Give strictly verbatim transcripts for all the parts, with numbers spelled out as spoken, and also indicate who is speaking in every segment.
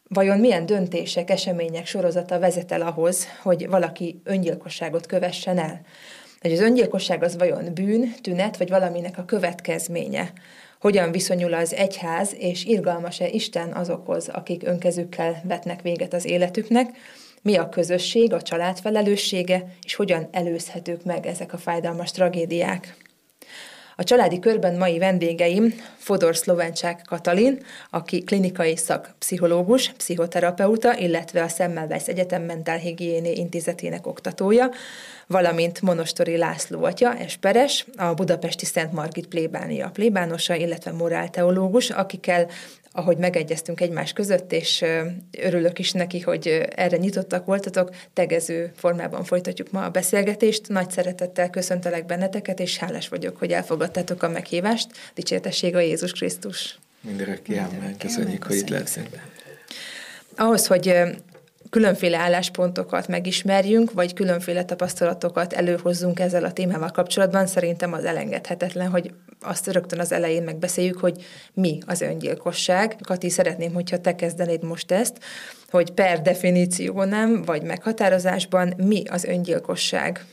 Speaker 1: Vajon milyen döntések, események sorozata vezet el ahhoz, hogy valaki öngyilkosságot kövessen el? Hogy az öngyilkosság az vajon bűn, tünet, vagy valaminek a következménye? Hogyan viszonyul az egyház, és irgalmas-e Isten azokhoz, akik önkezükkel vetnek véget az életüknek? Mi a közösség, a család felelőssége, és hogyan előzhetők meg ezek a fájdalmas tragédiák? A családi körben mai vendégeim Fodor Szlovencsák Katalin, aki klinikai szakpszichológus, pszichoterapeuta, illetve a Semmelweis Egyetem Mentálhigiéné Intézetének oktatója, valamint Monostori László atya, esperes, a budapesti Szent Margit plébánia plébánosa, illetve morálteológus, akikkel, ahogy megegyeztünk egymás között, és örülök is neki, hogy erre nyitottak voltatok, tegező formában folytatjuk ma a beszélgetést. Nagy szeretettel köszöntelek benneteket, és hálás vagyok, hogy elfogadtátok a meghívást. Dicsértessége a Jézus Krisztus.
Speaker 2: Mindörökké ámen. Köszönjük, hogy itt lehetünk.
Speaker 1: Ahhoz, hogy különféle álláspontokat megismerjünk, vagy különféle tapasztalatokat előhozzunk ezzel a témával kapcsolatban, szerintem az elengedhetetlen, hogy azt rögtön az elején megbeszéljük, hogy mi az öngyilkosság. Kati, szeretném, hogyha te kezdenéd most ezt, hogy per definíció nem, vagy meghatározásban mi az öngyilkosság.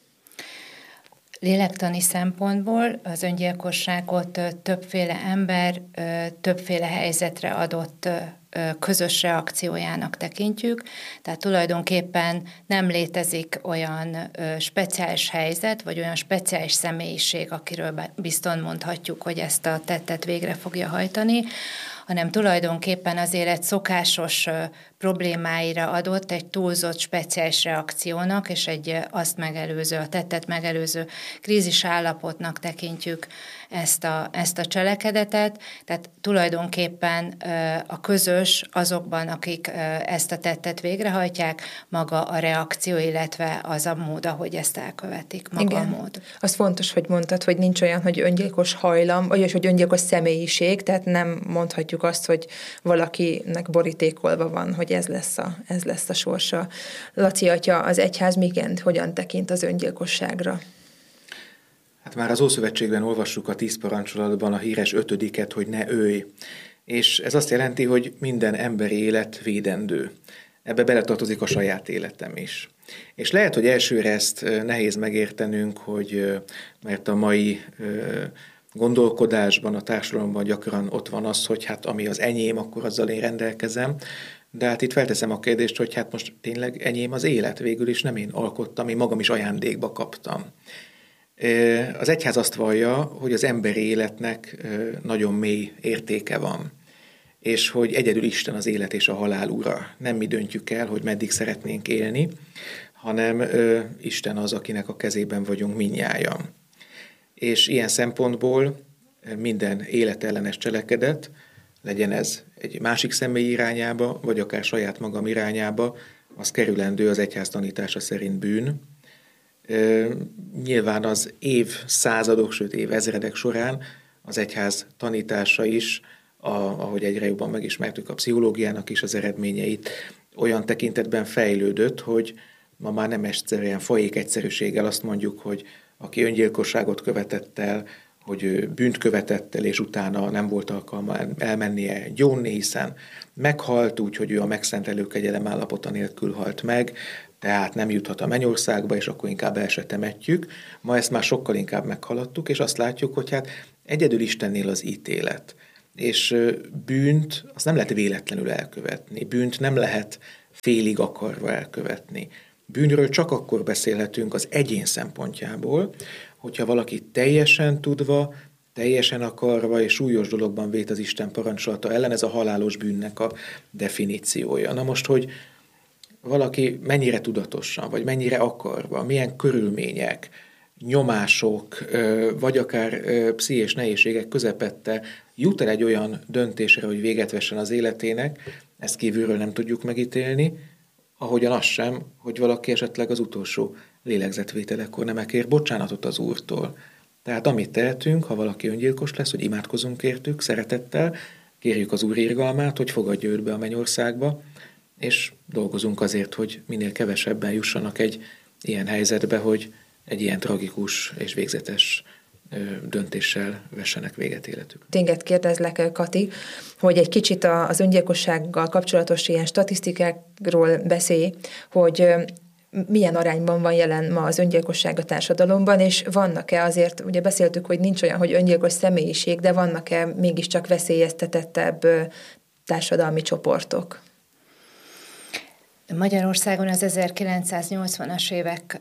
Speaker 3: Lélektani szempontból az öngyilkosságot többféle ember, többféle helyzetre adott közös reakciójának tekintjük, tehát tulajdonképpen nem létezik olyan speciális helyzet, vagy olyan speciális személyiség, akiről bizton mondhatjuk, hogy ezt a tettet végre fogja hajtani, hanem tulajdonképpen az élet szokásos problémáira adott egy túlzott speciális reakciónak, és egy azt megelőző, a tettet megelőző krízis állapotnak tekintjük ezt a, ezt a cselekedetet, tehát tulajdonképpen a közös azokban, akik ezt a tettet végrehajtják, maga a reakció, illetve az a mód, ahogy ezt elkövetik, maga
Speaker 1: Igen.
Speaker 3: a mód.
Speaker 1: Az fontos, hogy mondtad, hogy nincs olyan, hogy öngyilkos hajlam, vagy hogy öngyilkos személyiség, tehát nem mondhatjuk azt, hogy valakinek borítékolva van, hogy ez lesz a, ez lesz a sorsa. Laci atya, az egyház miként, hogyan tekint az öngyilkosságra?
Speaker 2: Hát már az Ószövetségben olvassuk a tíz parancsolatban a híres ötödiket, hogy ne ölj. És ez azt jelenti, hogy minden emberi élet védendő. Ebbe beletartozik a saját életem is. És lehet, hogy elsőre ezt nehéz megértenünk, hogy mert a mai gondolkodásban, a társadalomban gyakran ott van az, hogy hát ami az enyém, akkor azzal én rendelkezem. De hát itt felteszem a kérdést, hogy hát most tényleg enyém az élet, végül is nem én alkottam, én magam is ajándékba kaptam. Az egyház azt vallja, hogy az emberi életnek nagyon mély értéke van, és hogy egyedül Isten az élet és a halál ura. Nem mi döntjük el, hogy meddig szeretnénk élni, hanem Isten az, akinek a kezében vagyunk mindnyájan. És ilyen szempontból minden életellenes cselekedet, legyen ez egy másik személy irányába, vagy akár saját magam irányába, az kerülendő az egyház tanítása szerint bűn. Nyilván az évszázadok, sőt évezredek során az egyház tanítása is, a, ahogy egyre jobban megismertük a pszichológiának is az eredményeit, olyan tekintetben fejlődött, hogy ma már nem egyszerűen folyék egyszerűséggel azt mondjuk, hogy aki öngyilkosságot követett el, hogy ő bűnt követett el, és utána nem volt alkalma elmennie gyónni, hiszen meghalt úgy, hogy ő a megszentelő kegyelem állapota nélkül halt meg, tehát nem juthat a mennyországba, és akkor inkább el se temetjük. Ma ezt már sokkal inkább meghaladtuk, és azt látjuk, hogy hát egyedül Istennél az ítélet. És bűnt azt nem lehet véletlenül elkövetni, bűnt nem lehet félig akarva elkövetni. Bűnről csak akkor beszélhetünk az egyén szempontjából, hogyha valaki teljesen tudva, teljesen akarva és súlyos dologban vét az Isten parancsolata ellen, ez a halálos bűnnek a definíciója. Na most, hogy valaki mennyire tudatosan, vagy mennyire akarva, milyen körülmények, nyomások, vagy akár pszichés nehézségek közepette jut el egy olyan döntésre, hogy véget vessen az életének, ezt kívülről nem tudjuk megítélni, ahogyan az sem, hogy valaki esetleg az utolsó lélegzetvételekor nem kér bocsánatot az Úrtól. Tehát amit tehetünk, ha valaki öngyilkos lesz, hogy imádkozunk értük szeretettel, kérjük az Úr irgalmát, hogy fogadja őt be a mennyországba, és dolgozunk azért, hogy minél kevesebben jussanak egy ilyen helyzetbe, hogy egy ilyen tragikus és végzetes döntéssel vessenek véget életük.
Speaker 1: Téged kérdezlek, Kati, hogy egy kicsit az öngyilkossággal kapcsolatos ilyen statisztikákról beszélj, hogy milyen arányban van jelen ma az öngyilkosság a társadalomban, és vannak-e azért, ugye beszéltük, hogy nincs olyan, hogy öngyilkos személyiség, de vannak-e mégiscsak veszélyeztetettebb társadalmi csoportok?
Speaker 3: Magyarországon az ezerkilencszáznyolcvanas évek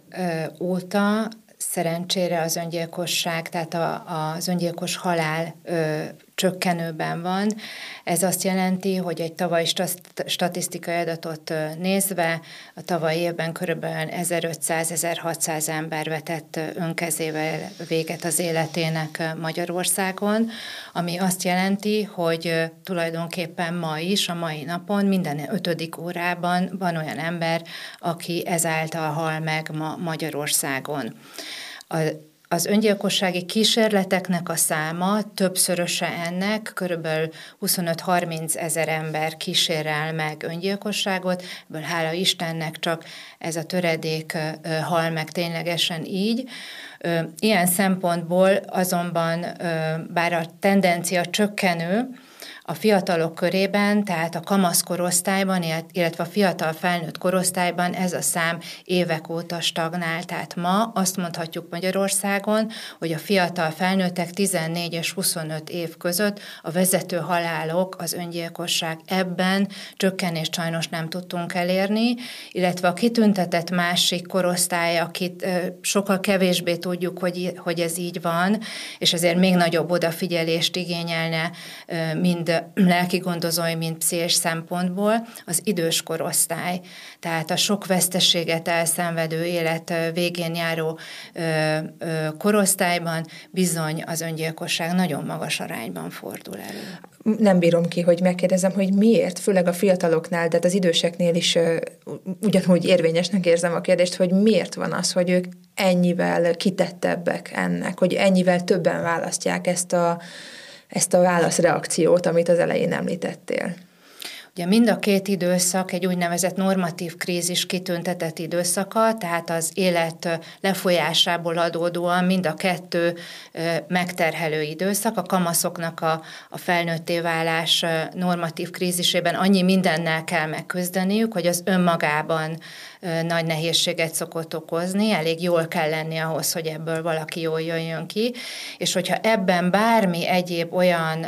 Speaker 3: óta szerencsére az öngyilkosság, tehát a, az öngyilkos halál ö, csökkenőben van. Ez azt jelenti, hogy egy tavalyi statisztikai adatot nézve, a tavalyi évben körülbelül ezerötszáz-ezerhatszáz ember vetett önkezével véget az életének Magyarországon, ami azt jelenti, hogy tulajdonképpen ma is, a mai napon, minden ötödik órában van olyan ember, aki ezáltal hal meg ma Magyarországon. A Az öngyilkossági kísérleteknek a száma többszöröse ennek, körülbelül huszonöt-harminc ezer ember kísérel meg öngyilkosságot, ebből hála Istennek csak ez a töredék hal meg ténylegesen így. Ilyen szempontból azonban, bár a tendencia csökkenő, a fiatalok körében, tehát a kamaszkorosztályban, illetve a fiatal felnőtt korosztályban ez a szám évek óta stagnál. Tehát ma azt mondhatjuk Magyarországon, hogy a fiatal felnőttek tizennégy és huszonöt év között a vezető halálok, az öngyilkosság, ebben csökkenést sajnos nem tudtunk elérni, illetve a kitüntetett másik korosztály, akit sokkal kevésbé tudjuk, hogy, hogy ez így van, és ezért még nagyobb odafigyelést igényelne mind lelki gondozói, mint pszichés szempontból, az idős korosztály. Tehát a sok veszteséget elszenvedő élet végén járó ö, ö, korosztályban bizony az öngyilkosság nagyon magas arányban fordul elő.
Speaker 1: Nem bírom ki, hogy megkérdezem, hogy miért, főleg a fiataloknál, de az időseknél is ö, ugyanúgy érvényesnek érzem a kérdést, hogy miért van az, hogy ők ennyivel kitettebbek ennek, hogy ennyivel többen választják ezt a ezt a válaszreakciót, amit az elején említettél.
Speaker 3: Ugye mind a két időszak egy úgynevezett normatív krízis kitüntetett időszaka, tehát az élet lefolyásából adódóan mind a kettő megterhelő időszak. A kamaszoknak a, a felnőtté válás normatív krízisében annyi mindennel kell megküzdeniük, hogy az önmagában nagy nehézséget szokott okozni, elég jól kell lenni ahhoz, hogy ebből valaki jól jöjjön ki, és hogyha ebben bármi egyéb olyan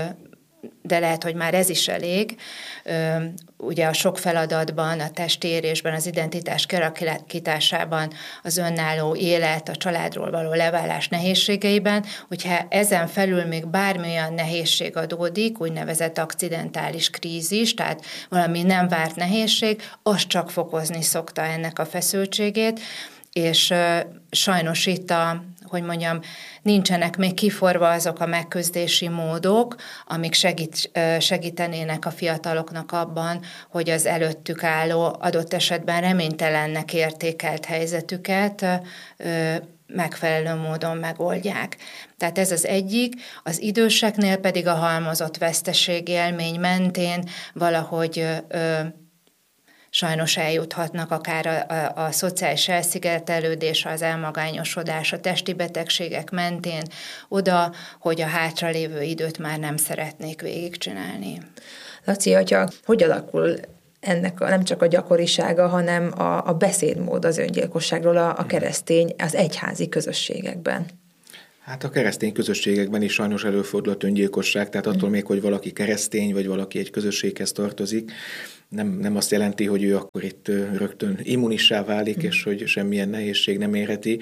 Speaker 3: de lehet, hogy már ez is elég. Ugye a sok feladatban, a testi érésben, az identitás kialakításában, az önálló élet, a családról való leválás nehézségeiben, hogyha ezen felül még bármilyen nehézség adódik, úgynevezett akcidentális krízis, tehát valami nem várt nehézség, az csak fokozni szokta ennek a feszültségét, és sajnos itt a, hogy mondjam, nincsenek még kiforva azok a megküzdési módok, amik segít, segítenének a fiataloknak abban, hogy az előttük álló, adott esetben reménytelennek értékelt helyzetüket megfelelő módon megoldják. Tehát ez az egyik, az időseknél pedig a halmozott veszteségélmény mentén valahogy sajnos eljuthatnak akár a, a, a szociális elszigetelődés, az elmagányosodás, a testi betegségek mentén oda, hogy a hátralévő időt már nem szeretnék végigcsinálni.
Speaker 1: Laci atya, hogy alakul ennek a, nem csak a gyakorisága, hanem a, a beszédmód az öngyilkosságról a, a keresztény, az egyházi közösségekben?
Speaker 2: Hát a keresztény közösségekben is sajnos előfordulhat öngyilkosság, tehát attól még, hogy valaki keresztény, vagy valaki egy közösséghez tartozik, nem, nem azt jelenti, hogy ő akkor itt rögtön immunissá válik, és hogy semmilyen nehézség nem érheti.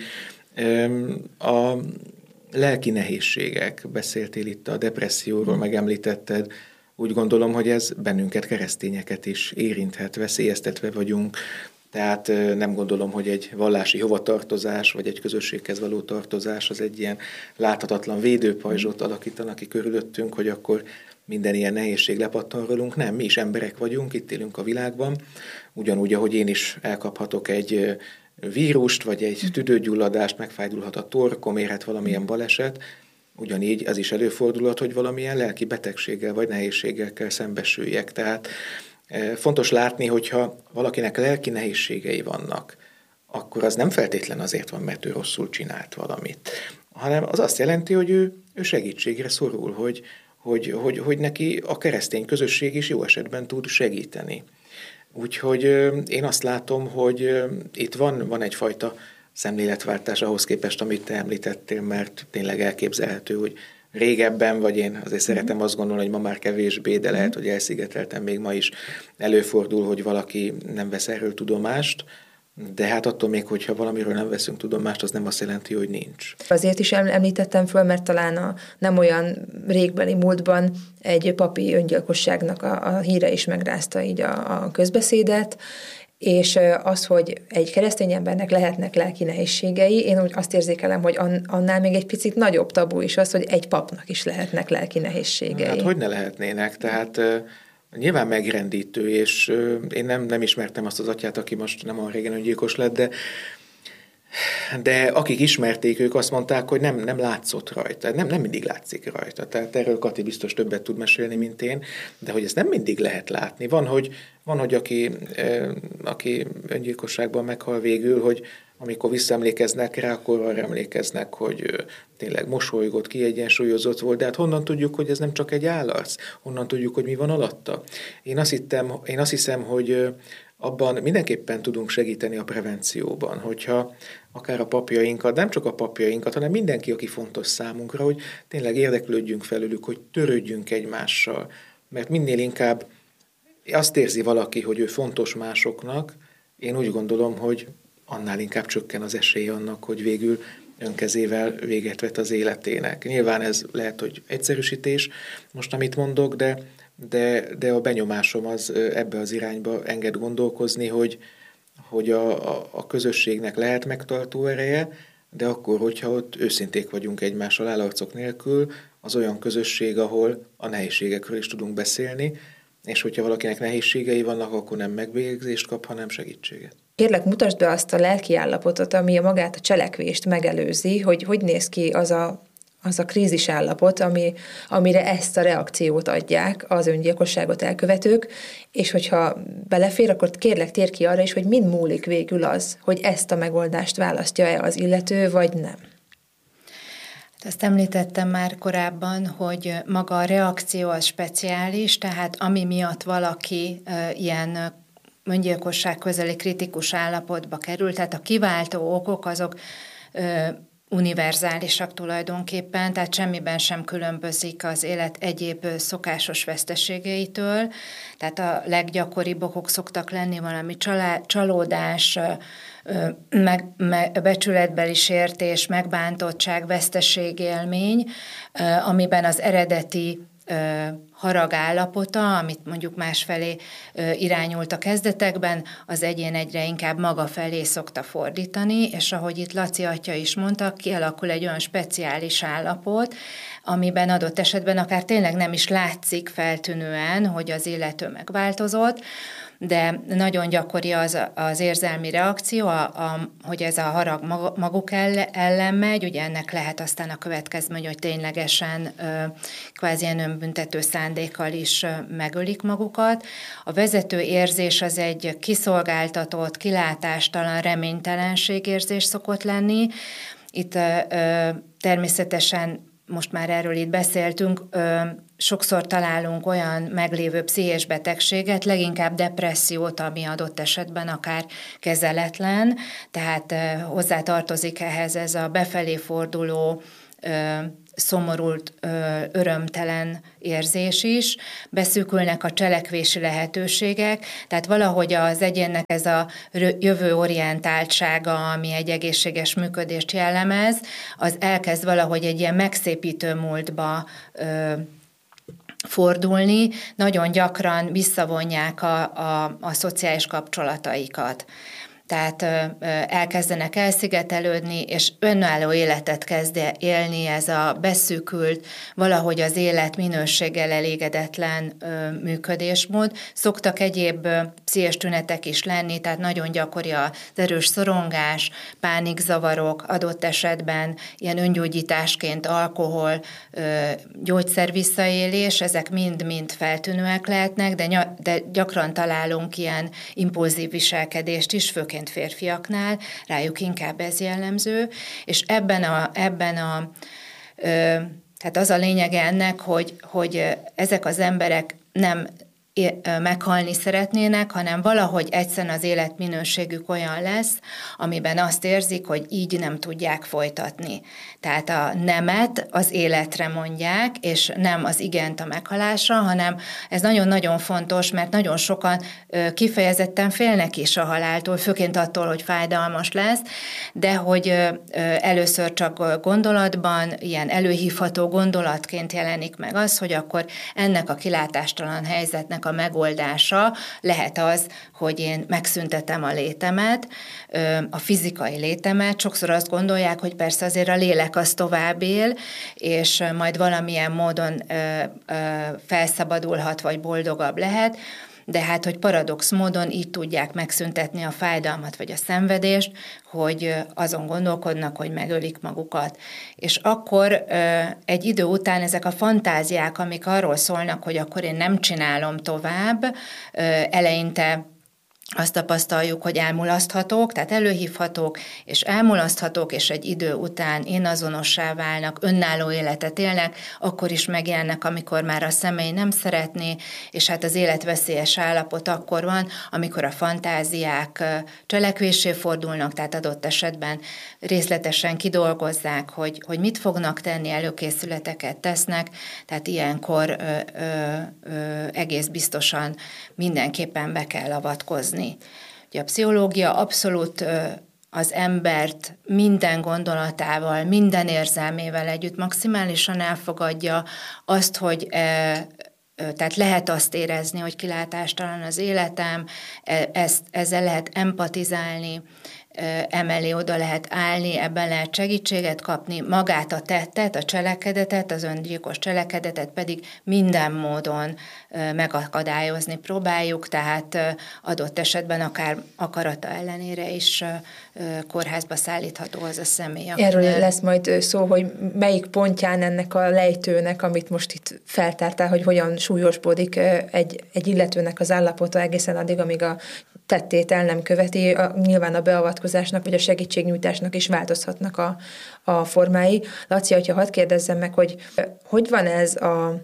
Speaker 2: A lelki nehézségek, beszéltél itt a depresszióról, megemlítetted, úgy gondolom, hogy ez bennünket, keresztényeket is érinthet, veszélyeztetve vagyunk. Tehát nem gondolom, hogy egy vallási hovatartozás, vagy egy közösséghez való tartozás az egy ilyen láthatatlan védőpajzsot alakítanak ki körülöttünk, hogy akkor minden ilyen nehézség lepattan rólunk. Nem, mi is emberek vagyunk, itt élünk a világban. Ugyanúgy, ahogy én is elkaphatok egy vírust, vagy egy tüdőgyulladást, megfájdulhat a torkom, érhet valamilyen baleset, ugyanígy az is előfordulhat, hogy valamilyen lelki betegséggel vagy nehézséggel kell szembesüljek. Tehát fontos látni, hogyha valakinek lelki nehézségei vannak, akkor az nem feltétlen azért van, mert ő rosszul csinált valamit, hanem az azt jelenti, hogy ő, ő segítségre szorul, hogy, hogy, hogy, hogy neki a keresztény közösség is jó esetben tud segíteni. Úgyhogy én azt látom, hogy itt van, van egyfajta szemléletváltás ahhoz képest, amit te említettél, mert tényleg elképzelhető, hogy régebben, vagy én azért szeretem azt gondolni, hogy ma már kevésbé, de lehet, hogy elszigeteltem, még ma is előfordul, hogy valaki nem vesz erről tudomást, de hát attól még, hogyha valamiről nem veszünk tudomást, az nem azt jelenti, hogy nincs.
Speaker 1: Azért is említettem föl, mert talán a nem olyan régbeli múltban egy papi öngyilkosságnak a, a híre is megrázta így a, a közbeszédet, és az, hogy egy keresztény embernek lehetnek lelki nehézségei, én úgy azt érzékelem, hogy annál még egy picit nagyobb tabu is az, hogy egy papnak is lehetnek lelki nehézségei.
Speaker 2: Hát hogy ne lehetnének, tehát nyilván megrendítő, és én nem, nem ismertem azt az atyát, aki most nem olyan régen öngyilkos lett, de, de akik ismerték, ők azt mondták, hogy nem, nem látszott rajta, nem, nem mindig látszik rajta. Tehát erről Kati biztos többet tud mesélni, mint én, de hogy ezt nem mindig lehet látni. Van, hogy, van, hogy aki, aki öngyilkosságban meghal végül, hogy amikor visszaemlékeznek rá, akkor arra emlékeznek, hogy tényleg mosolygott, kiegyensúlyozott volt, de hát honnan tudjuk, hogy ez nem csak egy állarc? Honnan tudjuk, hogy mi van alatta? Én azt, hittem, én azt hiszem, hogy abban mindenképpen tudunk segíteni a prevencióban, hogyha akár a papjainkat, nem csak a papjainkat, hanem mindenki, aki fontos számunkra, hogy tényleg érdeklődjünk felülük, hogy törődjünk egymással, mert minél inkább azt érzi valaki, hogy ő fontos másoknak, én úgy gondolom, hogy annál inkább csökken az esély annak, hogy végül önkezével véget vet az életének. Nyilván ez lehet, hogy egyszerűsítés, most amit mondok, de, de, de a benyomásom az ebbe az irányba enged gondolkozni, hogy, hogy a, a, a közösségnek lehet megtartó ereje, de akkor, hogyha ott őszinték vagyunk egymással állarcok nélkül, az olyan közösség, ahol a nehézségekről is tudunk beszélni, és hogyha valakinek nehézségei vannak, akkor nem megbélyegzést kap, hanem segítséget.
Speaker 1: Kérlek, mutasd be azt a lelki állapotot, ami a magát a cselekvést megelőzi, hogy hogy néz ki az a, az a krízis állapot, ami, amire ezt a reakciót adják az öngyilkosságot elkövetők, és hogyha belefér, akkor kérlek, tér ki arra is, hogy mind múlik végül az, hogy ezt a megoldást választja-e az illető, vagy nem.
Speaker 3: Ezt említettem már korábban, hogy maga a reakció az speciális, tehát ami miatt valaki e, ilyen öngyilkosság közeli kritikus állapotba kerül, tehát a kiváltó okok azok e, univerzálisak tulajdonképpen, tehát semmiben sem különbözik az élet egyéb szokásos veszteségeitől, tehát a leggyakoribb okok szoktak lenni valami csalá, csalódás, meg, meg, becsületbeli sértés, megbántottság, veszteségélmény, amiben az eredeti harag állapota, amit mondjuk másfelé irányult a kezdetekben, az egyén egyre inkább maga felé szokta fordítani, és ahogy itt Laci atya is mondta, kialakul egy olyan speciális állapot, amiben adott esetben akár tényleg nem is látszik feltűnően, hogy az illető megváltozott, de nagyon gyakori az, az érzelmi reakció, a, a, hogy ez a harag maguk ellen megy, ugye ennek lehet aztán a következmény, hogy ténylegesen ö, kvázi ilyen önbüntető szándékkal is ö, megölik magukat. A vezető érzés az egy kiszolgáltatott, kilátástalan, reménytelenség érzés szokott lenni. Itt ö, ö, természetesen most már erről itt beszéltünk, ö, sokszor találunk olyan meglévő pszichés betegséget, leginkább depressziót, ami adott esetben akár kezeletlen, tehát ö, hozzá tartozik ehhez ez a befelé forduló, ö, szomorult, ö, örömtelen érzés is, beszűkülnek a cselekvési lehetőségek, tehát valahogy az egyénnek ez a jövőorientáltsága, ami egy egészséges működést jellemez, az elkezd valahogy egy ilyen megszépítő múltba ö, fordulni, nagyon gyakran visszavonják a, a, a szociális kapcsolataikat. Tehát elkezdenek elszigetelődni, és önálló életet kezd élni ez a beszűkült, valahogy az élet minőséggel elégedetlen működésmód. Szoktak egyéb pszichés tünetek is lenni, tehát nagyon gyakori az erős szorongás, pánikzavarok, adott esetben ilyen öngyógyításként alkohol, gyógyszer visszaélés, ezek mind-mind feltűnőek lehetnek, de, de gyakran találunk ilyen impulzív viselkedést is, főként egyébként férfiaknál, rájuk inkább ez jellemző, és ebben a, ebben a ö, tehát az a lényege ennek, hogy, hogy ezek az emberek nem meghalni szeretnének, hanem valahogy egyszerűen az életminőségük olyan lesz, amiben azt érzik, hogy így nem tudják folytatni. Tehát a nemet az életre mondják, és nem az igent a meghalásra, hanem ez nagyon-nagyon fontos, mert nagyon sokan kifejezetten félnek is a haláltól, főként attól, hogy fájdalmas lesz, de hogy először csak gondolatban, ilyen előhívható gondolatként jelenik meg az, hogy akkor ennek a kilátástalan helyzetnek a megoldása lehet az, hogy én megszüntetem a létemet, a fizikai létemet. Sokszor azt gondolják, hogy persze azért a lélek az tovább él, és majd valamilyen módon felszabadulhat, vagy boldogabb lehet, de hát, hogy paradox módon így tudják megszüntetni a fájdalmat vagy a szenvedést, hogy azon gondolkodnak, hogy megölik magukat. És akkor egy idő után ezek a fantáziák, amik arról szólnak, hogy akkor én nem csinálom tovább, eleinte azt tapasztaljuk, hogy elmulaszthatók, tehát előhívhatók, és elmulaszthatók, és egy idő után én azonossá válnak, önálló életet élnek, akkor is megjelennek, amikor már a személy nem szeretné, és hát az életveszélyes állapot akkor van, amikor a fantáziák cselekvéssé fordulnak, tehát adott esetben részletesen kidolgozzák, hogy, hogy mit fognak tenni, előkészületeket tesznek, tehát ilyenkor ö, ö, ö, egész biztosan mindenképpen be kell avatkozni. Ugye a pszichológia abszolút az embert minden gondolatával, minden érzelmével együtt maximálisan elfogadja azt, hogy tehát lehet azt érezni, hogy kilátástalan az életem, ezt, ezzel lehet empatizálni, emellé oda lehet állni, ebben lehet segítséget kapni, magát a tettet, a cselekedetet, az öngyilkos cselekedetet pedig minden módon megakadályozni próbáljuk, tehát adott esetben akár akarata ellenére is kórházba szállítható az a személy.
Speaker 1: Erről lesz majd szó, hogy melyik pontján ennek a lejtőnek, amit most itt feltártál, hogy hogyan súlyosbodik egy, egy illetőnek az állapota egészen addig, amíg a tettét el nem követi, a, nyilván a beavatkozásnak vagy a segítségnyújtásnak is változhatnak a, a formái. Laci, hogyha hadd kérdezzem meg, hogy hogy van ez a,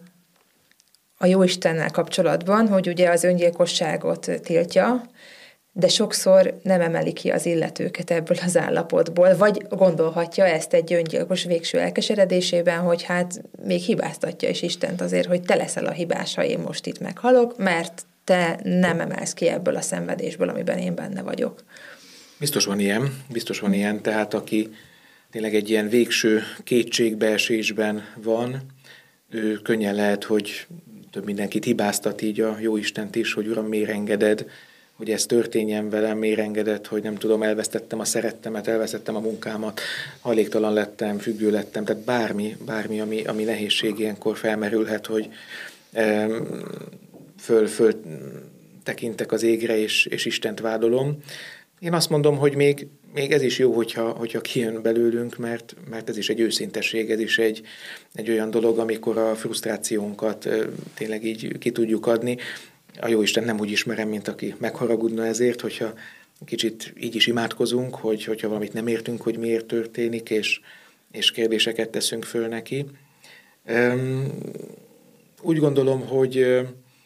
Speaker 1: a Jóistennel kapcsolatban, hogy ugye az öngyilkosságot tiltja, de sokszor nem emeli ki az illetőket ebből az állapotból, vagy gondolhatja ezt egy öngyilkos végső elkeseredésében, hogy hát még hibáztatja is Istent azért, hogy te leszel a hibás, ha én most itt meghalok, mert te nem emelsz ki ebből a szenvedésből, amiben én benne vagyok.
Speaker 2: Biztos van ilyen, biztos van ilyen, tehát aki tényleg egy ilyen végső kétségbeesésben van, ő könnyen lehet, hogy több mindenkit hibáztat így a Jóistent is, hogy Uram, miért engeded, hogy ez történjen velem, miért engedett, hogy nem tudom, elvesztettem a szerettemet, elvesztettem a munkámat, hajléktalan lettem, függő lettem, tehát bármi, bármi ami, ami nehézség ilyenkor felmerülhet, hogy um, föl, föl tekintek az égre, és, és Istent vádolom. Én azt mondom, hogy még, még ez is jó, hogyha, hogyha kijön belőlünk, mert, mert ez is egy őszintesség, ez is egy, egy olyan dolog, amikor a frusztrációnkat tényleg így ki tudjuk adni. A Jóisten nem úgy ismerem, mint aki megharagudna ezért, hogyha kicsit így is imádkozunk, hogy, hogyha valamit nem értünk, hogy miért történik, és, és kérdéseket teszünk föl neki. Úgy gondolom, hogy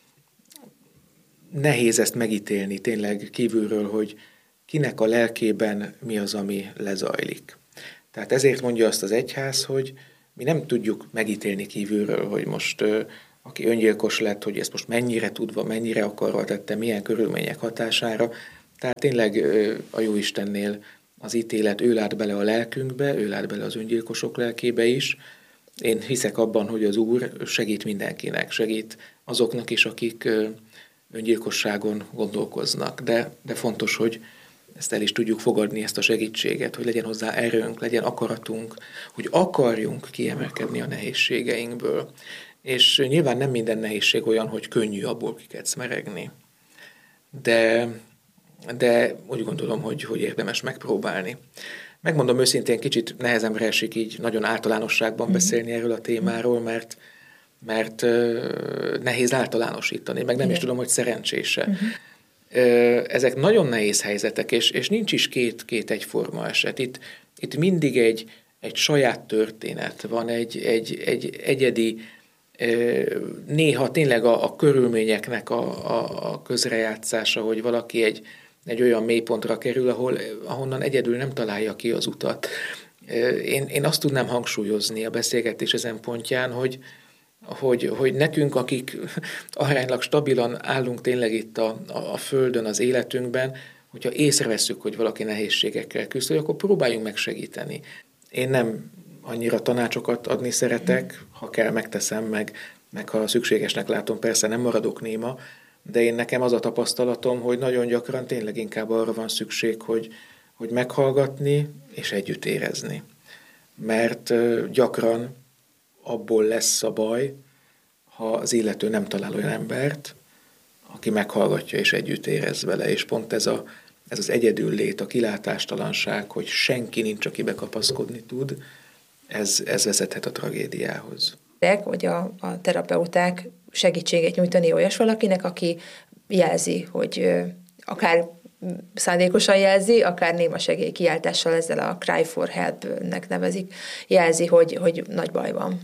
Speaker 2: nehéz ezt megítélni tényleg kívülről, hogy kinek a lelkében mi az, ami lezajlik. Tehát ezért mondja azt az egyház, hogy mi nem tudjuk megítélni kívülről, hogy most aki öngyilkos lett, hogy ezt most mennyire tudva, mennyire akarva tette, milyen körülmények hatására. Tehát tényleg a Jóistennél az ítélet, ő lát bele a lelkünkbe, ő lát bele az öngyilkosok lelkébe is. Én hiszek abban, hogy az Úr segít mindenkinek, segít azoknak is, akik öngyilkosságon gondolkoznak. De, de fontos, hogy ezt el is tudjuk fogadni, ezt a segítséget, hogy legyen hozzá erőnk, legyen akaratunk, hogy akarjunk kiemelkedni a nehézségeinkből. És nyilván nem minden nehézség olyan, hogy könnyű abból kikedsz meregni. De, de úgy gondolom, hogy, hogy érdemes megpróbálni. Megmondom őszintén, kicsit nehezemre esik így nagyon általánosságban mm-hmm. beszélni erről a témáról, mert, mert uh, nehéz általánosítani, meg nem Igen. is tudom, hogy szerencsése. Mm-hmm. Ezek nagyon nehéz helyzetek, és, és nincs is két, két egyforma eset. Itt, itt mindig egy, egy saját történet van, egy, egy, egy egyedi, néha tényleg a, a körülményeknek a, a, a közrejátszása, hogy valaki egy, egy olyan mélypontra kerül, ahol, ahonnan egyedül nem találja ki az utat. Én, én azt tudnám hangsúlyozni a beszélgetés ezen pontján, hogy, hogy, hogy nekünk, akik aránylag stabilan állunk tényleg itt a, a földön, az életünkben, hogyha észrevesszük, hogy valaki nehézségekkel küzd, akkor próbáljunk meg segíteni. Én nem annyira tanácsokat adni szeretek, ha kell, megteszem, meg, meg ha szükségesnek látom, persze nem maradok néma, de én nekem az a tapasztalatom, hogy nagyon gyakran tényleg inkább arra van szükség, hogy, hogy meghallgatni és együtt érezni. Mert gyakran abból lesz a baj, ha az illető nem talál olyan embert, aki meghallgatja és együtt érez vele, és pont ez, a, ez az egyedül lét, a kilátástalanság, hogy senki nincs, aki bekapaszkodni tud, ez, ez vezethet a tragédiához.
Speaker 1: Vagy a, a terapeuták segítséget nyújtani olyas valakinek, aki jelzi, hogy akár szándékosan jelzi, akár néma segélykiáltással, ezzel a cry for help-nek nevezik, jelzi, hogy, hogy nagy baj van.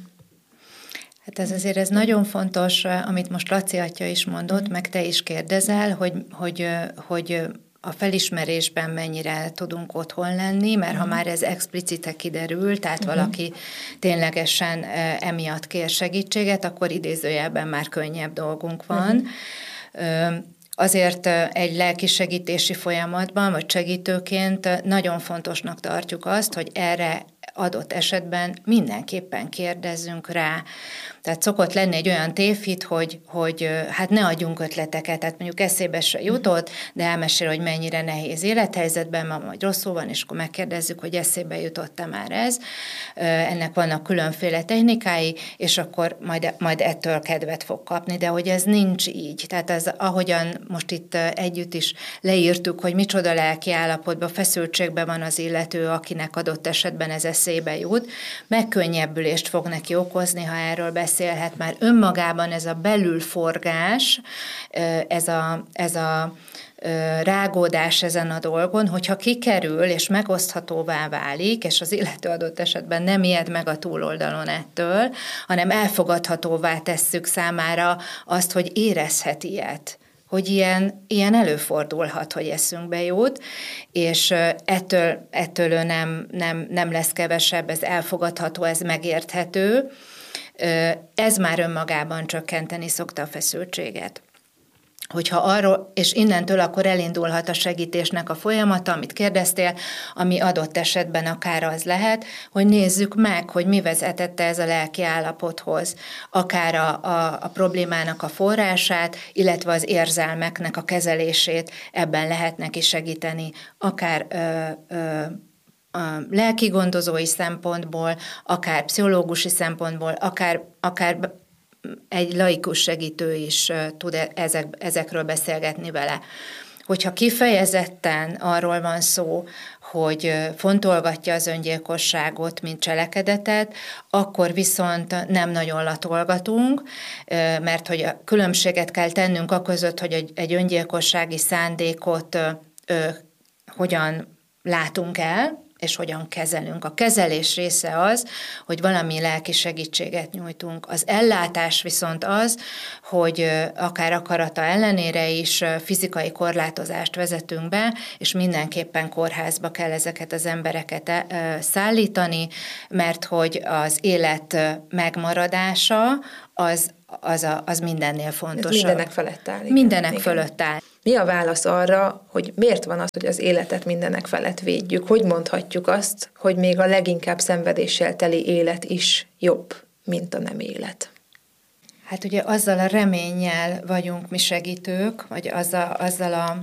Speaker 3: Hát ez azért ez nagyon fontos, amit most Laci atya is mondott, meg te is kérdezel, hogy, hogy, hogy a felismerésben mennyire tudunk otthon lenni, mert uh-huh. ha már ez explicite kiderül, tehát uh-huh. valaki ténylegesen emiatt kér segítséget, akkor idézőjelben már könnyebb dolgunk van. Uh-huh. Azért egy lelki segítési folyamatban, vagy segítőként nagyon fontosnak tartjuk azt, hogy erre adott esetben mindenképpen kérdezzünk rá. Tehát szokott lenni egy olyan tévhit, hogy, hogy hát ne adjunk ötleteket, tehát mondjuk eszébe se jutott, de elmesél, hogy mennyire nehéz élethelyzetben van, vagy rosszul van, és akkor megkérdezzük, hogy eszébe jutott-e már ez. Ennek vannak különféle technikái, és akkor majd, majd ettől kedvet fog kapni, de hogy ez nincs így. Tehát ez, ahogyan most itt együtt is leírtuk, hogy micsoda lelki állapotban, feszültségben van az illető, akinek adott esetben ez eszébe jut, megkönnyebbülést fog neki okozni, ha erről beszélhet. Már önmagában ez a belülforgás, ez a, ez a rágódás ezen a dolgon, hogyha kikerül és megoszthatóvá válik, és az illető adott esetben nem ijed meg a túloldalon ettől, hanem elfogadhatóvá tesszük számára azt, hogy érezhet ilyet, hogy ilyen, ilyen előfordulhat, hogy eszünkbe jut, és ettől, ettől ő nem, nem, nem lesz kevesebb, ez elfogadható, ez megérthető. Ez már önmagában csökkenteni szokta a feszültséget. Hogyha arról, és innentől akkor elindulhat a segítésnek a folyamata, amit kérdeztél, ami adott esetben akár az lehet, hogy nézzük meg, hogy mi vezetette ez a lelki állapothoz, akár a, a, a problémának a forrását, illetve az érzelmeknek a kezelését ebben lehet neki segíteni, akár ö, ö, a lelki gondozói szempontból, akár pszichológusi szempontból, akár, akár egy laikus segítő is tud ezek, ezekről beszélgetni vele. Hogyha kifejezetten arról van szó, hogy fontolgatja az öngyilkosságot, mint cselekedetet, akkor viszont nem nagyon latolgatunk, mert hogy a különbséget kell tennünk a között, hogy egy, egy öngyilkossági szándékot hogyan látunk el, és hogyan kezelünk. A kezelés része az, hogy valami lelki segítséget nyújtunk. Az ellátás viszont az, hogy akár akarata ellenére is fizikai korlátozást vezetünk be, és mindenképpen kórházba kell ezeket az embereket szállítani, mert hogy az élet megmaradása az, az, a, az mindennél fontosabb. Ez
Speaker 1: mindenek felett áll. Igen.
Speaker 3: Mindenek
Speaker 1: igen.
Speaker 3: fölött áll.
Speaker 1: Mi a válasz arra, hogy miért van az, hogy az életet mindenek felett védjük? Hogy mondhatjuk azt, hogy még a leginkább szenvedéssel teli élet is jobb, mint a nem élet?
Speaker 3: Hát ugye azzal a reménnyel vagyunk mi segítők, vagy azzal, azzal a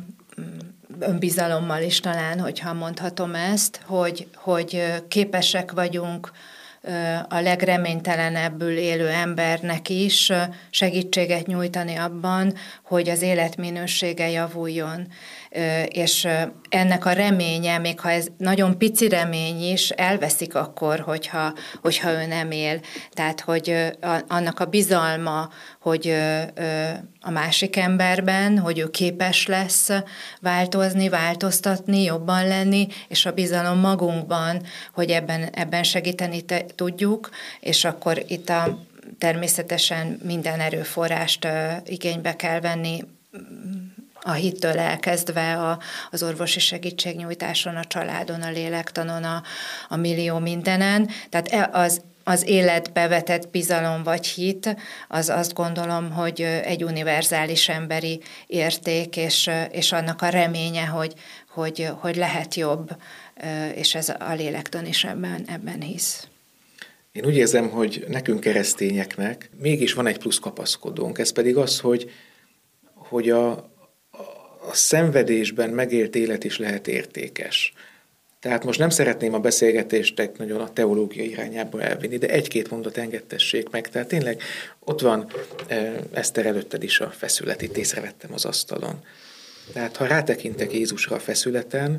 Speaker 3: önbizalommal is talán, hogyha mondhatom ezt, hogy, hogy képesek vagyunk a legreménytelenebbül élő embernek is segítséget nyújtani abban, hogy az életminősége javuljon. És ennek a reménye, még ha ez nagyon pici remény is, elveszik akkor, hogyha, hogyha ő nem él. Tehát, hogy annak a bizalma, hogy a másik emberben, hogy ő képes lesz változni, változtatni, jobban lenni, és a bizalom magunkban, hogy ebben, ebben segíteni te, tudjuk, és akkor itt a, természetesen minden erőforrást igénybe kell venni, a hittől elkezdve a, az orvosi segítségnyújtáson, a családon, a lélektanon, a, a millió mindenen. Tehát az, az életbe vetett bizalom vagy hit, az azt gondolom, hogy egy univerzális emberi érték, és, és annak a reménye, hogy, hogy, hogy lehet jobb, és ez a lélektan is ebben, ebben hisz.
Speaker 2: Én úgy érzem, hogy nekünk keresztényeknek mégis van egy plusz kapaszkodónk, ez pedig az, hogy, hogy a a szenvedésben megélt élet is lehet értékes. Tehát most nem szeretném a beszélgetést nagyon a teológia irányába elvinni, de egy-két mondat engedtessék meg. Tehát tényleg ott van Eszter előtted is a feszület, itt észrevettem az asztalon. Tehát ha rátekintek Jézusra a feszületen,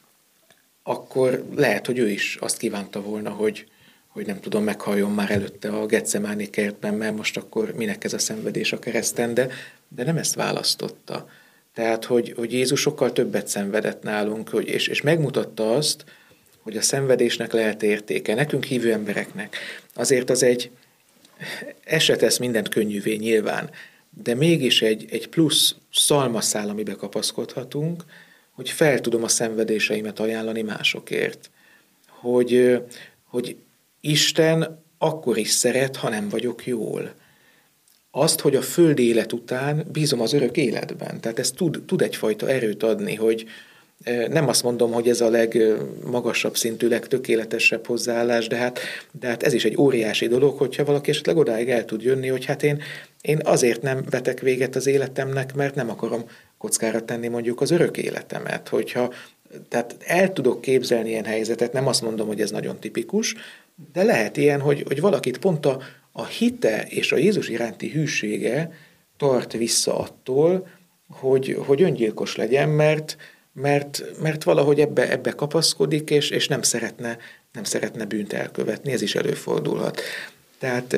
Speaker 2: akkor lehet, hogy ő is azt kívánta volna, hogy, hogy nem tudom, meghalljon már előtte a Getsemáni kertben, mert most akkor minek ez a szenvedés a kereszten, de, de nem ezt választotta. Tehát, hogy, hogy Jézus sokkal többet szenvedett nálunk, hogy, és, és megmutatta azt, hogy a szenvedésnek lehet értéke. Nekünk hívő embereknek. Azért az egy, ez se tesz mindent könnyűvé nyilván, de mégis egy, egy plusz szalmaszál, amibe kapaszkodhatunk, hogy fel tudom a szenvedéseimet ajánlani másokért. Hogy, hogy Isten akkor is szeret, ha nem vagyok jól. Azt, hogy a földi élet után bízom az örök életben. Tehát ez tud, tud egyfajta erőt adni, hogy nem azt mondom, hogy ez a legmagasabb szintű, legtökéletesebb hozzáállás, de hát, de hát ez is egy óriási dolog, hogyha valaki esetleg odáig el tud jönni, hogy hát én, én azért nem vetek véget az életemnek, mert nem akarom kockára tenni mondjuk az örök életemet. Hogyha, tehát el tudok képzelni ilyen helyzetet, nem azt mondom, hogy ez nagyon tipikus, de lehet ilyen, hogy, hogy valakit pont a A hite és a Jézus iránti hűsége tart vissza attól, hogy, hogy öngyilkos legyen, mert, mert, mert valahogy ebbe, ebbe kapaszkodik, és, és nem, szeretne, nem szeretne bűnt elkövetni, ez is előfordulhat. Tehát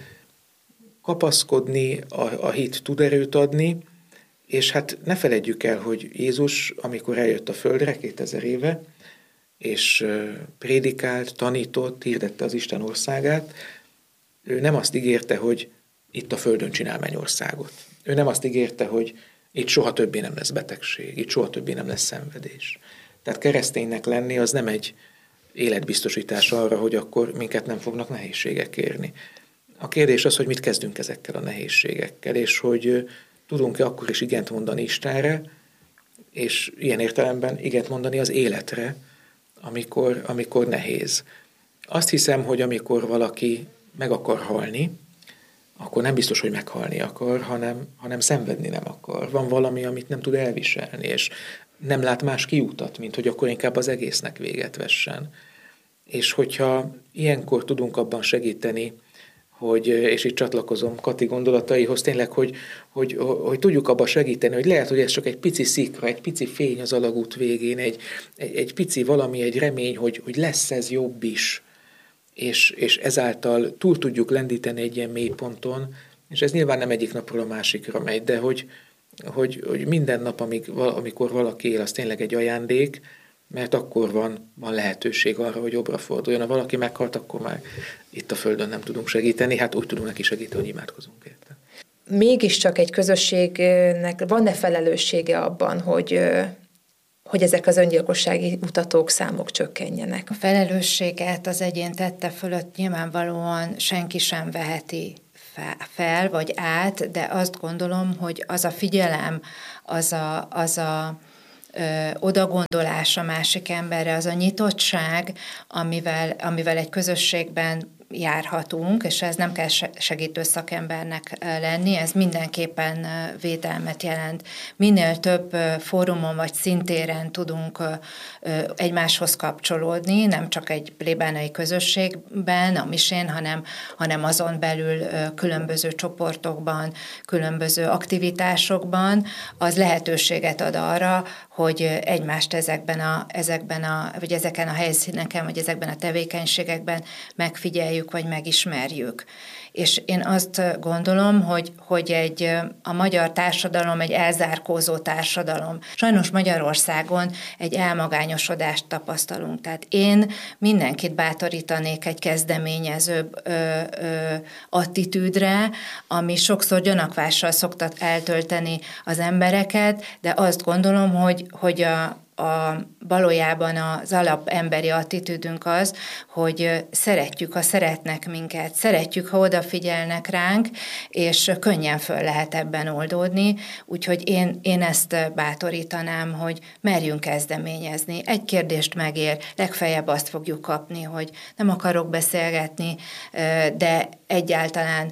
Speaker 2: kapaszkodni, a, a hit tud erőt adni, és hát ne feledjük el, hogy Jézus, amikor eljött a földre kétezer éve, és prédikált, tanított, hirdette az Isten országát, ő nem azt ígérte, hogy itt a földön csinál mennyországot. Ő nem azt ígérte, hogy itt soha többé nem lesz betegség, itt soha többé nem lesz szenvedés. Tehát kereszténynek lenni az nem egy életbiztosítás arra, hogy akkor minket nem fognak nehézségek érni. A kérdés az, hogy mit kezdünk ezekkel a nehézségekkel, és hogy tudunk-e akkor is igent mondani Istenre, és ilyen értelemben igent mondani az életre, amikor, amikor nehéz. Azt hiszem, hogy amikor valaki meg akar halni, akkor nem biztos, hogy meghalni akar, hanem, hanem szenvedni nem akar. Van valami, amit nem tud elviselni, és nem lát más kiutat, mint hogy akkor inkább az egésznek véget vessen. És hogyha ilyenkor tudunk abban segíteni, hogy, és itt csatlakozom Kati gondolataihoz, tényleg, hogy, hogy, hogy tudjuk abban segíteni, hogy lehet, hogy ez csak egy pici szikra, egy pici fény az alagút végén, egy, egy, egy pici valami, egy remény, hogy, hogy lesz ez jobb is, és, és ezáltal túl tudjuk lendíteni egy ilyen mélyponton, és ez nyilván nem egyik napról a másikra megy, de hogy, hogy, hogy minden nap, amíg, amikor valaki él, az tényleg egy ajándék, mert akkor van, van lehetőség arra, hogy jobbra forduljon. Ha valaki meghalt, akkor már itt a Földön nem tudunk segíteni, hát úgy tudunk neki segíteni, hogy imádkozunk érte.
Speaker 1: Mégiscsak egy közösségnek van-e felelőssége abban, hogy, hogy ezek az öngyilkossági mutatók, számok csökkenjenek?
Speaker 3: A felelősséget az egyén tette fölött nyilvánvalóan senki sem veheti fel vagy át, de azt gondolom, hogy az a figyelem, az a, az a odagondolás a másik emberre, az a nyitottság, amivel, amivel egy közösségben járhatunk, és ez nem kell segítő szakembernek lenni, ez mindenképpen védelmet jelent. Minél több fórumon vagy szintéren tudunk egymáshoz kapcsolódni, nem csak egy plébánai közösségben, a misén, hanem, hanem azon belül különböző csoportokban, különböző aktivitásokban, az lehetőséget ad arra, hogy egymást ezekben a, ezekben a, vagy ezeken a helyszíneken, vagy ezekben a tevékenységekben megfigyeljük, vagy megismerjük. És én azt gondolom, hogy, hogy egy, a magyar társadalom egy elzárkózó társadalom. Sajnos Magyarországon egy elmagányosodást tapasztalunk. Tehát én mindenkit bátorítanék egy kezdeményezőbb ö, ö, attitűdre, ami sokszor gyanakvással szokta eltölteni az embereket, de azt gondolom, hogy, hogy a A, valójában az alap emberi attitűdünk az, hogy szeretjük, ha szeretnek minket, szeretjük, ha odafigyelnek ránk, és könnyen föl lehet ebben oldódni, úgyhogy én, én ezt bátorítanám, hogy merjünk kezdeményezni. Egy kérdést megér, legfeljebb azt fogjuk kapni, hogy nem akarok beszélgetni, de egyáltalán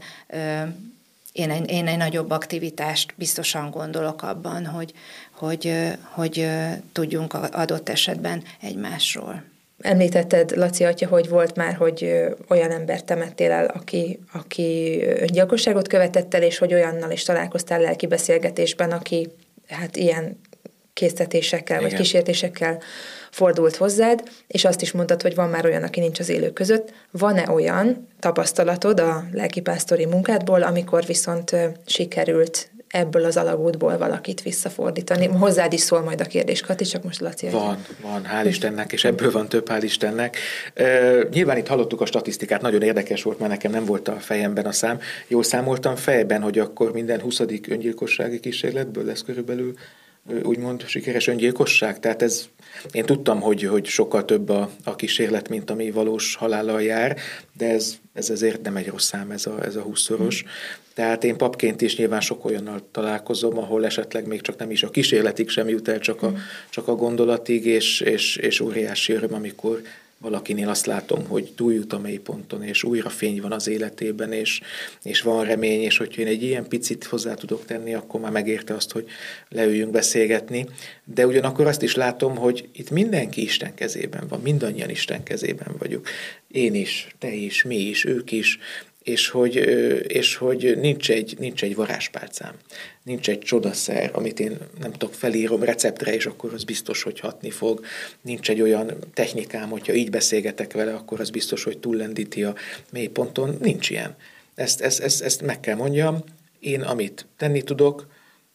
Speaker 3: én egy, én egy nagyobb aktivitást biztosan gondolok abban, hogy Hogy, hogy tudjunk adott esetben egymásról.
Speaker 1: Említetted, Laci atya, hogy volt már, hogy olyan embert temettél el, aki, aki öngyilkosságot követett el, és hogy olyannal is találkoztál lelki beszélgetésben, aki hát ilyen késztetésekkel vagy kísértésekkel fordult hozzád, és azt is mondtad, hogy van már olyan, aki nincs az élők között. Van-e olyan tapasztalatod a lelkipásztori munkádból, amikor viszont sikerült ebből az alagútból valakit visszafordítani? Hozzád is szól majd a kérdés, Kati, csak most Laci.
Speaker 2: Van, van, hál' Istennek, és ebből van több, hál' Istennek. Uh, nyilván itt hallottuk a statisztikát, nagyon érdekes volt, mert nekem nem volt a fejemben a szám. Jól számoltam fejben, hogy akkor minden huszadik öngyilkossági kísérletből lesz körülbelül úgymond sikeres öngyilkosság. Tehát ez, én tudtam, hogy, hogy sokkal több a, a kísérlet, mint ami valós halállal jár, de ez, ez azért nem egy rossz szám, ez a, ez a húszszoros. Mm. Tehát én papként is nyilván sok olyannal találkozom, ahol esetleg még csak nem is a kísérletig sem jut el, csak a, mm. csak a gondolatig, és, és, és óriási öröm, amikor valakinél azt látom, hogy túljut a mélyponton, és újra fény van az életében, és, és van remény, és hogyha én egy ilyen picit hozzá tudok tenni, akkor már megérte azt, hogy leüljünk beszélgetni. De ugyanakkor azt is látom, hogy itt mindenki Isten kezében van, mindannyian Isten kezében vagyunk. Én is, te is, mi is, ők is, és hogy, és hogy nincs, egy, nincs egy varázspálcám, nincs egy csodaszer, amit én nem tudok, felírom receptre, és akkor az biztos, hogy hatni fog. Nincs egy olyan technikám, hogyha így beszélgetek vele, akkor az biztos, hogy túllendíti a mélyponton. Nincs ilyen. Ezt, ezt, ezt, ezt meg kell mondjam. Én, amit tenni tudok,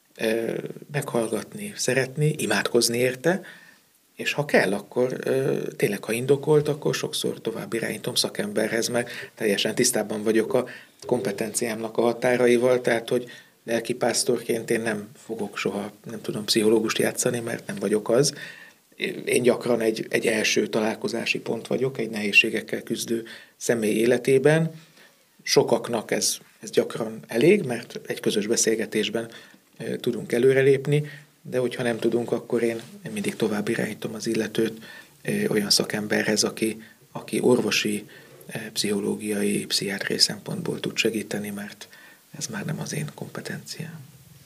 Speaker 2: meghallgatni, szeretni, imádkozni érte, és ha kell, akkor tényleg, ha indokolt, akkor sokszor tovább irányítom szakemberhez, mert teljesen tisztában vagyok a kompetenciámnak a határaival, tehát, hogy lelkipásztorként én nem fogok soha, nem tudom, pszichológust játszani, mert nem vagyok az. Én gyakran egy, egy első találkozási pont vagyok, egy nehézségekkel küzdő személy életében. Sokaknak ez, ez gyakran elég, mert egy közös beszélgetésben tudunk előrelépni, de hogyha nem tudunk, akkor én, én mindig tovább irányítom az illetőt olyan szakemberhez, aki, aki orvosi, pszichológiai, pszichiátriai szempontból tud segíteni, mert ez már nem az én kompetenciám.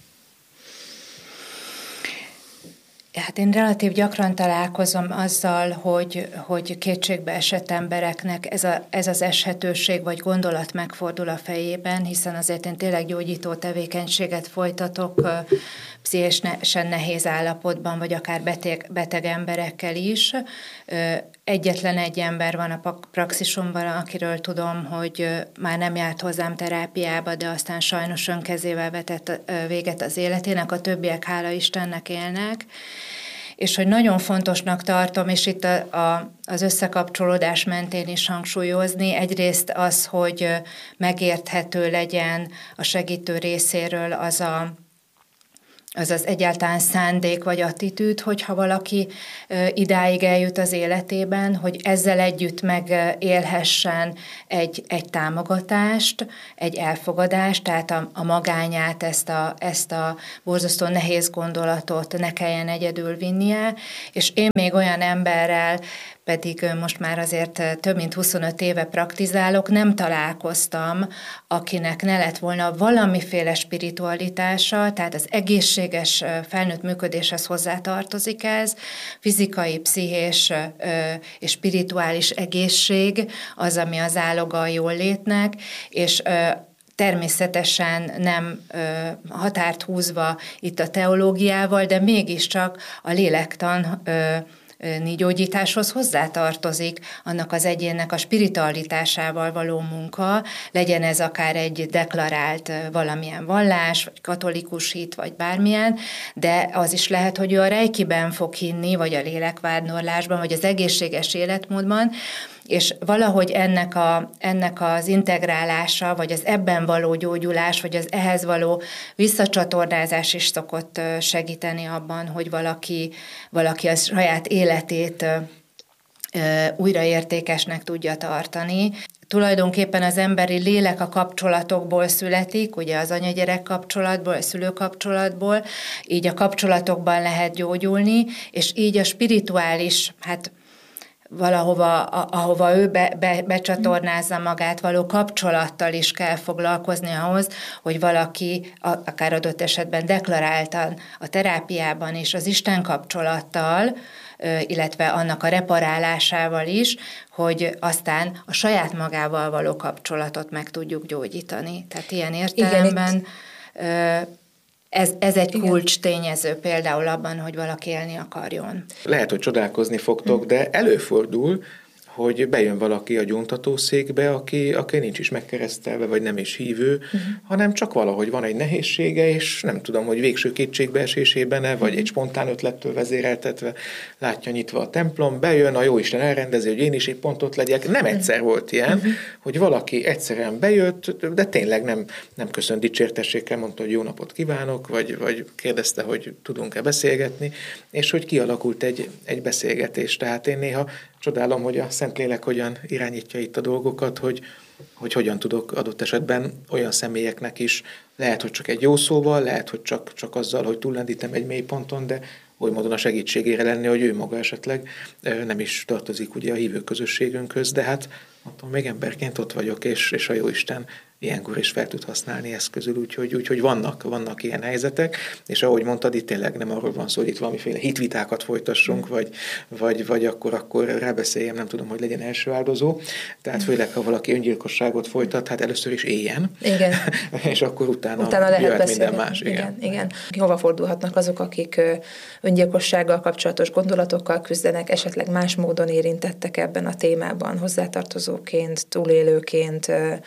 Speaker 3: Hát én relatív gyakran találkozom azzal, hogy, hogy kétségbe esett embereknek ez, a, ez az eshetőség vagy gondolat megfordul a fejében, hiszen azért én tényleg gyógyító tevékenységet folytatok, pszichésen nehéz állapotban, vagy akár beteg, beteg emberekkel is. Egyetlen egy ember van a praxisomban, akiről tudom, hogy már nem járt hozzám terápiába, de aztán sajnos önkezével vetett véget az életének, a többiek hála Istennek élnek. És hogy nagyon fontosnak tartom, és itt a, a, az összekapcsolódás mentén is hangsúlyozni, egyrészt az, hogy megérthető legyen a segítő részéről az a azaz egyáltalán szándék vagy attitűd, hogyha valaki idáig eljut az életében, hogy ezzel együtt megélhessen egy, egy támogatást, egy elfogadást, tehát a, a magányát, ezt a, ezt a borzasztó nehéz gondolatot ne kelljen egyedül vinnie, és én még olyan emberrel, pedig most már azért több mint huszonöt éve praktizálok, nem találkoztam, akinek ne lett volna valamiféle spiritualitása, tehát az egészséges felnőtt működéshez hozzátartozik ez, fizikai, pszichés és spirituális egészség az, ami az áloga a jólétnek, és természetesen nem ö, határt húzva itt a teológiával, de mégiscsak a lélektan ö, gyógyításhoz hozzátartozik annak az egyénnek a spiritualitásával való munka, legyen ez akár egy deklarált valamilyen vallás, vagy katolikus hit, vagy bármilyen, de az is lehet, hogy ő a rejkiben fog hinni, vagy a lélekvándorlásban, vagy az egészséges életmódban, és valahogy ennek, a, ennek az integrálása, vagy az ebben való gyógyulás, vagy az ehhez való visszacsatornázás is szokott segíteni abban, hogy valaki, valaki a saját életét újraértékesnek tudja tartani. Tulajdonképpen az emberi lélek a kapcsolatokból születik, ugye az anya-gyerek kapcsolatból, a szülő kapcsolatból, így a kapcsolatokban lehet gyógyulni, és így a spirituális, hát valahova, ahova ő be, be, becsatornázza magát, való kapcsolattal is kell foglalkozni ahhoz, hogy valaki, akár adott esetben deklaráltan a terápiában is az Isten kapcsolattal, illetve annak a reparálásával is, hogy aztán a saját magával való kapcsolatot meg tudjuk gyógyítani. Tehát ilyen értelemben igen, Ez, ez egy kulcs tényező például abban, hogy valaki élni akarjon.
Speaker 2: Lehet, hogy csodálkozni fogtok, de előfordul, hogy bejön valaki a gyóntatószékbe, aki, aki nincs is megkeresztelve, vagy nem is hívő, uh-huh. hanem csak valahogy van egy nehézsége, és nem tudom, hogy végső kétségbeesésében, vagy egy spontán ötlettől vezéreltetve látja nyitva a templom, bejön, a Jóisten elrendezi, hogy én is egy pontot legyek. Nem egyszer volt ilyen, uh-huh. hogy valaki egyszerűen bejött, de tényleg nem, nem köszönt dicsértességgel, mondta, hogy jó napot kívánok, vagy, vagy kérdezte, hogy tudunk-e beszélgetni, és hogy kialakult egy, egy beszélgetés. Tehát én néha csodálom, hogy a Szentlélek hogyan irányítja itt a dolgokat, hogy, hogy hogyan tudok adott esetben olyan személyeknek is, lehet, hogy csak egy jó szóval, lehet, hogy csak, csak azzal, hogy túllendítem egy mély ponton, de oly módon a segítségére lenni, hogy ő maga esetleg nem is tartozik ugye a hívő közösségünkhöz, de hát mondtam, még emberként ott vagyok, és, és a Jóisten ilyenkor is fel tud használni ezt közül, úgyhogy, úgyhogy vannak, vannak ilyen helyzetek, és ahogy mondtad, itt tényleg nem arról van szó, hogy itt valamiféle hitvitákat folytassunk, vagy, vagy, vagy akkor, akkor rábeszéljem, nem tudom, hogy legyen első áldozó. Tehát főleg, ha valaki öngyilkosságot folytat, hát először is éljen. Igen. És akkor utána, utána lehet jöhet minden más. Igen.
Speaker 1: Igen, igen. Hova fordulhatnak azok, akik öngyilkossággal kapcsolatos gondolatokkal küzdenek, esetleg más módon érintettek ebben a témában, hozzátartozóként, túlélőként,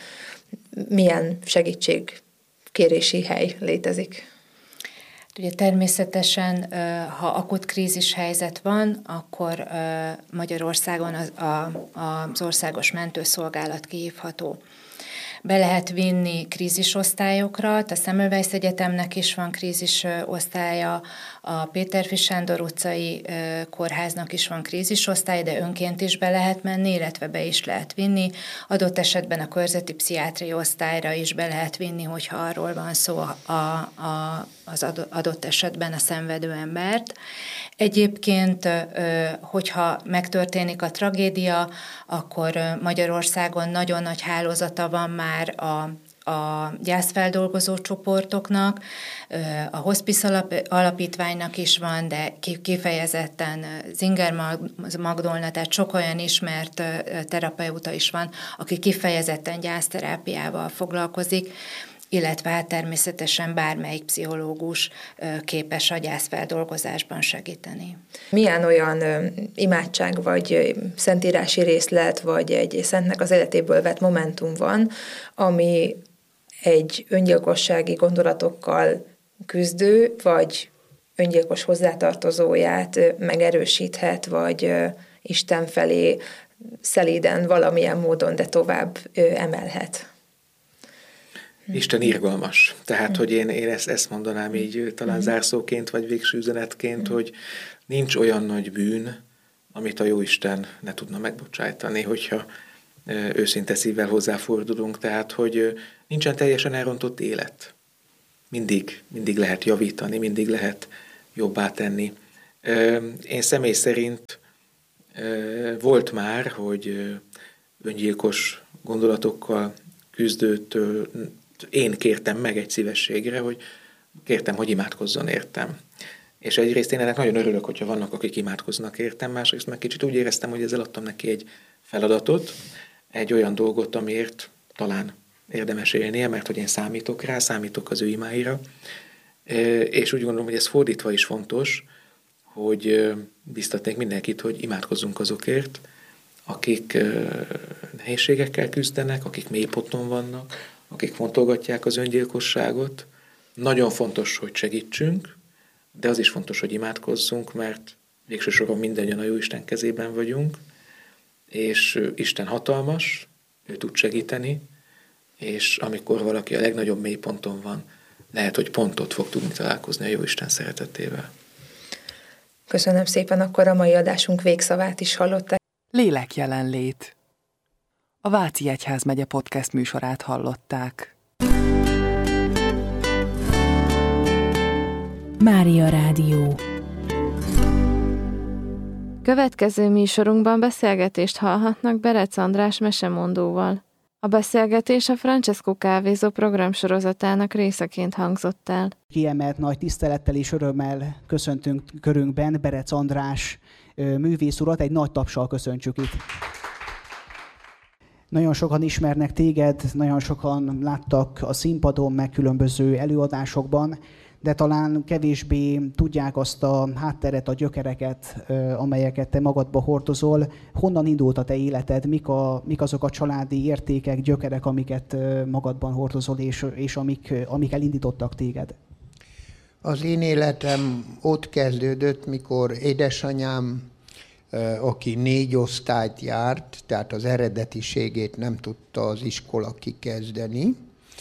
Speaker 1: milyen segítségkérési hely létezik?
Speaker 3: Ugye természetesen, ha akut krízis helyzet van, akkor Magyarországon az, az Országos Mentőszolgálat kihívható. Be lehet vinni krízisosztályokra, a Semmelweis Egyetemnek is van krízisosztálya, a Péterfi Sándor utcai kórháznak is van krízisosztály, de önként is be lehet menni, illetve be is lehet vinni. Adott esetben a körzeti pszichiátriai osztályra is be lehet vinni, hogyha arról van szó a, a, az adott esetben a szenvedő embert. Egyébként, hogyha megtörténik a tragédia, akkor Magyarországon nagyon nagy hálózata van már a a gyászfeldolgozó csoportoknak, a Hospice alap, alapítványnak is van, de kifejezetten Zinger Magdolna, tehát sok olyan ismert terapeuta is van, aki kifejezetten gyászterápiával foglalkozik, illetve hát természetesen bármelyik pszichológus képes a gyászfeldolgozásban segíteni.
Speaker 1: Milyen olyan imádság, vagy szentírási részlet, vagy egy szentnek az életéből vett momentum van, ami egy öngyilkossági gondolatokkal küzdő, vagy öngyilkos hozzátartozóját megerősíthet, vagy Isten felé szelíden valamilyen módon, de tovább emelhet?
Speaker 2: Isten irgalmas. Tehát, hogy én, én ezt, ezt mondanám így talán zárszóként, vagy végső üzenetként, hogy nincs olyan nagy bűn, amit a Jóisten ne tudna megbocsájtani, hogyha őszinte szívvel hozzáfordulunk. Tehát, hogy nincsen teljesen elrontott élet. Mindig, mindig lehet javítani, mindig lehet jobbá tenni. Én személy szerint volt már, hogy öngyilkos gondolatokkal küzdőtől én kértem meg egy szívességre, hogy kértem, hogy imádkozzon értem. És egyrészt én ennek nagyon örülök, hogyha vannak, akik imádkoznak értem, másrészt meg kicsit úgy éreztem, hogy ezzel adtam neki egy feladatot, egy olyan dolgot, amiért talán érdemes élnie, mert hogy én számítok rá, számítok az ő imáira, és úgy gondolom, hogy ez fordítva is fontos, hogy biztatnék mindenkit, hogy imádkozzunk azokért, akik nehézségekkel küzdenek, akik mélyponton vannak, akik fontolgatják az öngyilkosságot. Nagyon fontos, hogy segítsünk, de az is fontos, hogy imádkozzunk, mert végső soron mindannyian a Jóisten kezében vagyunk, és Isten hatalmas, ő tud segíteni, és amikor valaki a legnagyobb mélyponton van, lehet, hogy pontot fog tudni találkozni a Jóisten szeretetével.
Speaker 1: Köszönöm szépen, akkor a mai adásunk végszavát is hallották.
Speaker 4: Lélek jelenlét. A Váci Egyházmegye podcast műsorát hallották.
Speaker 5: Mária Rádió.
Speaker 6: Következő műsorunkban beszélgetést hallhatnak Berec András mesemondóval. A beszélgetés a Francesco Kávézó programsorozatának részeként hangzott el.
Speaker 7: Kiemelt nagy tisztelettel és örömmel köszöntünk körünkben Berec András művész urat, egy nagy tapssal köszöntsük itt. Nagyon sokan ismernek téged, nagyon sokan láttak a színpadon, meg különböző előadásokban, de talán kevésbé tudják azt a hátteret, a gyökereket, amelyeket te magadba hordozol. Honnan indult a te életed? Mik, a, mik azok a családi értékek, gyökerek, amiket magadban hordozol, és, és amik, amik elindítottak téged?
Speaker 8: Az én életem ott kezdődött, mikor édesanyám, aki négy osztályt járt, tehát az eredetiségét nem tudta az iskola kikezdeni,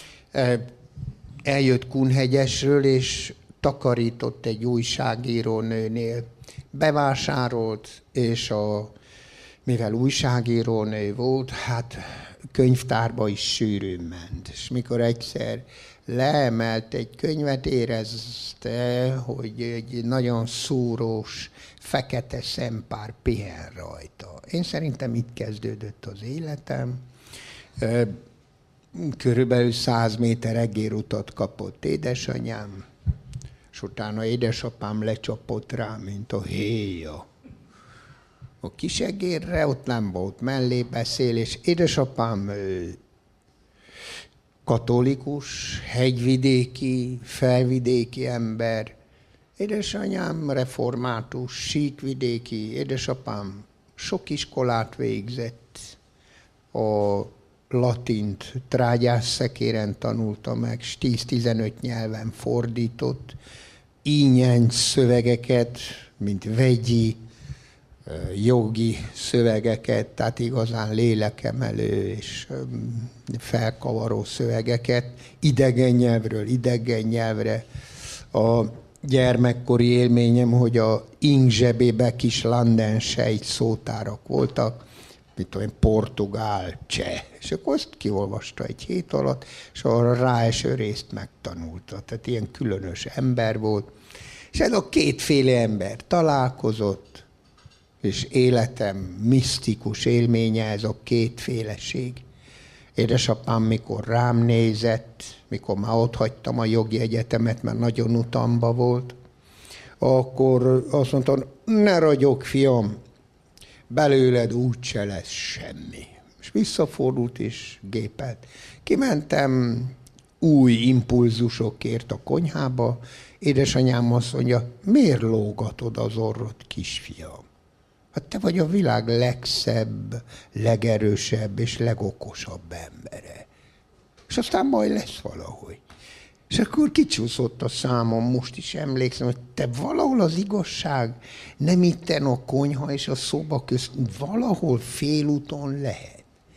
Speaker 8: eljött Kunhegyesről, és takarított egy újságírónőnél. Bevásárolt, és a, mivel újságírónő volt, hát könyvtárba is sűrűn ment. És mikor egyszer leemelt egy könyvet, érezte, hogy egy nagyon szúrós, fekete szempár pihen rajta. Én szerintem itt kezdődött az életem. Körülbelül száz méter egérutat kapott édesanyám, és utána édesapám lecsapott rá, mint a héja. A kis egérre ott nem volt mellébeszélés. Édesapám katolikus, hegyvidéki, felvidéki ember. Édesanyám református, síkvidéki. Édesapám sok iskolát végzett. A latint trágyás szekéren tanulta meg, tíz-tizenöt nyelven fordított, ínyenc szövegeket, mint vegyi, jogi szövegeket, tehát igazán lélekemelő és felkavaró szövegeket, idegen nyelvről idegen nyelvre. A gyermekkori élményem, hogy a ing zsebébe kis landensejt szótárak voltak, mint tudom, portugál, cseh. És akkor azt kiolvasta egy hét alatt, és arra ráeső részt megtanulta. Tehát ilyen különös ember volt. És ez a kétféle ember találkozott, és életem misztikus élménye ez a kétféleség. Édesapám, mikor rám nézett, mikor már ott hagytam a jogi egyetemet, mert nagyon utamba volt, akkor azt mondta, ne ragyog, fiam, belőled úgyse lesz semmi. És visszafordult és gépelt. Kimentem új impulzusokért a konyhába, édesanyám azt mondja, miért lógatod az orrod, kisfiam? Hát te vagy a világ legszebb, legerősebb és legokosabb embere. És aztán majd lesz valahogy. És akkor kicsúszott a számom, most is emlékszem, hogy te valahol az igazság nem itten a konyha és a szoba közt, valahol félúton lehet.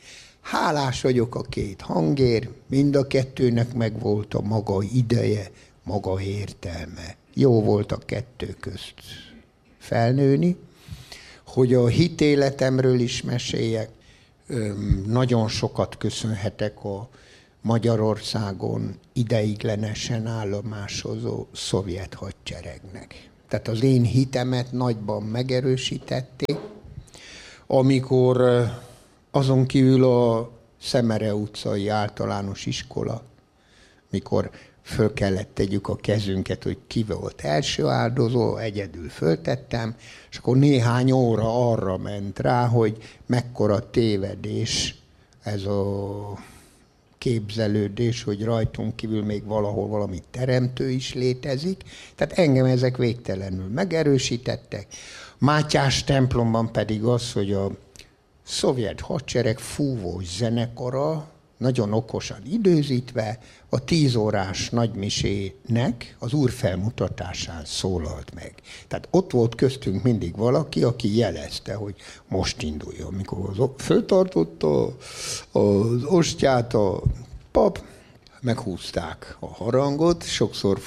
Speaker 8: Hálás vagyok a két hangért, mind a kettőnek megvolt a maga ideje, maga értelme. Jó volt a kettő közt felnőni, hogy a hitéletemről is meséljek. Nagyon sokat köszönhetek a Magyarországon ideiglenesen állomásozó szovjet hadseregnek. Tehát az én hitemet nagyban megerősítették, amikor azon kívül a Szemere utcai általános iskola, mikor föl kellett tegyük a kezünket, hogy ki volt első áldozó, egyedül föltettem, és akkor néhány óra arra ment rá, hogy mekkora tévedés ez a képzelődés, hogy rajtunk kívül még valahol valami teremtő is létezik. Tehát engem ezek végtelenül megerősítettek. Mátyás templomban pedig az, hogy a szovjet hadsereg fúvós zenekara, nagyon okosan időzítve, a tíz órás nagymisének az úr felmutatásán szólalt meg. Tehát ott volt köztünk mindig valaki, aki jelezte, hogy most induljon. Amikor az, föltartotta az ostját a pap, meghúzták a harangot, sokszor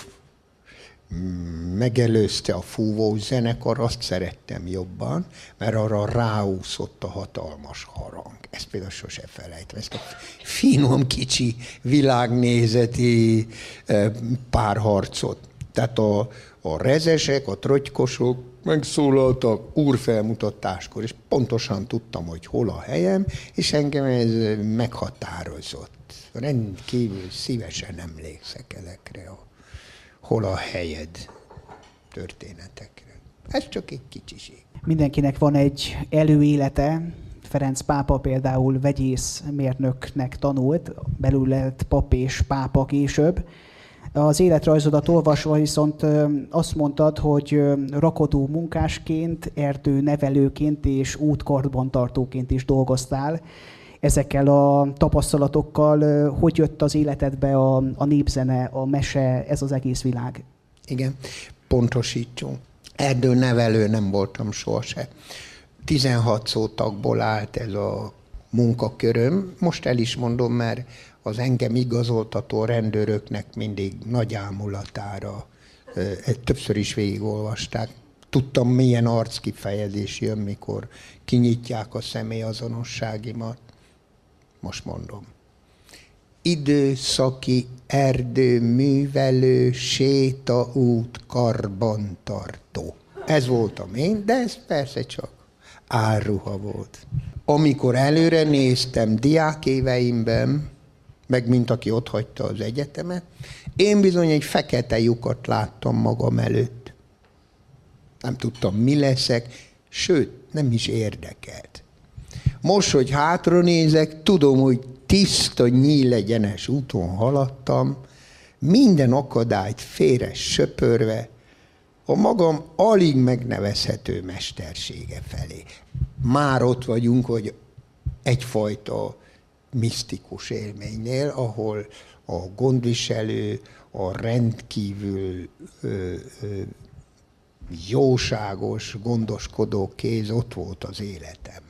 Speaker 8: megelőzte a fúvós zenekar, azt szerettem jobban, mert arra ráúszott a hatalmas harang. Ezt például sose felejtem, ezt a finom, kicsi, világnézeti párharcot. Tehát a, a rezesek, a trotykosok megszólaltak úrfelmutatáskor, és pontosan tudtam, hogy hol a helyem, és engem ez meghatározott. Rendkívül szívesen emlékszek ezekre a hol a helyed történetekre. Ez csak egy kicsiség.
Speaker 7: Mindenkinek van egy előélete. Ferenc pápa például vegyészmérnöknek tanult, belül lett pap és pápa később. Az életrajzodat olvasva viszont azt mondtad, hogy rakodó munkásként, erdőnevelőként és útkarbantartóként is dolgoztál. Ezekkel a tapasztalatokkal hogy jött az életedbe a, a népzene, a mese, ez az egész világ?
Speaker 8: Igen, pontosítsunk. Erdőnevelő nem voltam sohasem. tizenhat szótagból állt ez a munkaköröm. Most el is mondom, mert az engem igazoltató rendőröknek mindig nagy ámulatára többször is végigolvasták. Tudtam, milyen arckifejezés jön, mikor kinyitják a személyazonosságimat. Most mondom. Időszaki erdőművelő, sétaút, karbantartó. Ez voltam én, de ez persze csak álruha volt. Amikor előre néztem diákéveimben, meg mint aki otthagyta az egyetemet, én bizony egy fekete lyukat láttam magam előtt. Nem tudtam, mi leszek, sőt, nem is érdekelt. Most, hogy hátra nézek, tudom, hogy tiszta, nyílegyenes úton haladtam, minden akadályt félre söpörve, a magam alig megnevezhető mestersége felé. Már ott vagyunk, hogy egyfajta misztikus élménynél, ahol a gondviselő, a rendkívül ö, ö, jóságos, gondoskodó kéz ott volt az életemben.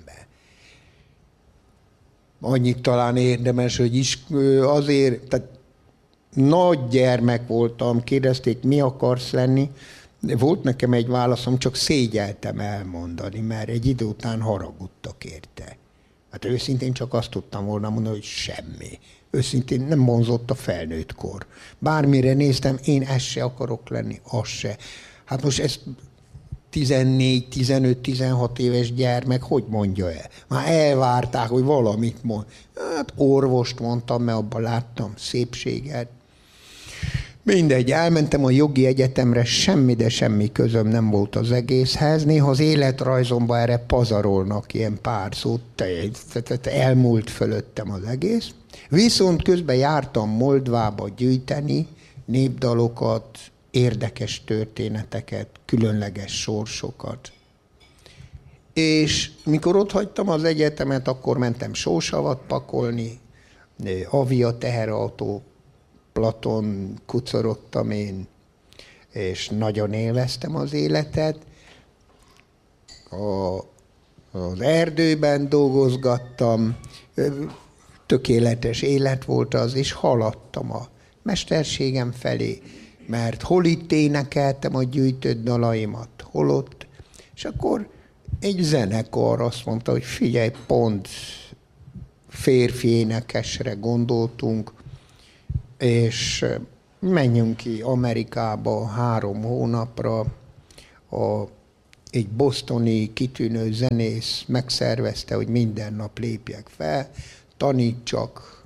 Speaker 8: Annyit talán érdemes, hogy is azért, tehát nagy gyermek voltam, kérdezték, mi akarsz lenni. Volt nekem egy válaszom, csak szégyeltem elmondani, mert egy idő után haragudtak érte. Hát őszintén csak azt tudtam volna mondani, hogy semmi. Őszintén nem vonzott a felnőtt kor. Bármire néztem, én ezt se akarok lenni, azt se. Hát most ezt tizennégy, tizenöt, tizenhat éves gyermek, hogy mondja el? Már elvárták, hogy valamit mond. Hát orvost mondtam, mert abban láttam szépséget. Mindegy, elmentem a jogi egyetemre, semmi, de semmi közöm nem volt az egészhez. Néha az életrajzomban erre pazarolnak ilyen pár szót, tehát elmúlt fölöttem az egész. Viszont közben jártam Moldvába gyűjteni népdalokat, érdekes történeteket, különleges sorsokat. És mikor ott hagytam az egyetemet, akkor mentem sósavat pakolni, Avia teherautó, Platon kucorogtam én, és nagyon élveztem az életet. A, az erdőben dolgozgattam, tökéletes élet volt az, és haladtam a mesterségem felé, mert hol itt énekeltem a gyűjtött dalaimat, hol ott, és akkor egy zenekar azt mondta, hogy figyelj, pont férfi énekesre gondoltunk, és menjünk ki Amerikába három hónapra, a, egy bostoni kitűnő zenész megszervezte, hogy minden nap lépjek fel, tanítsak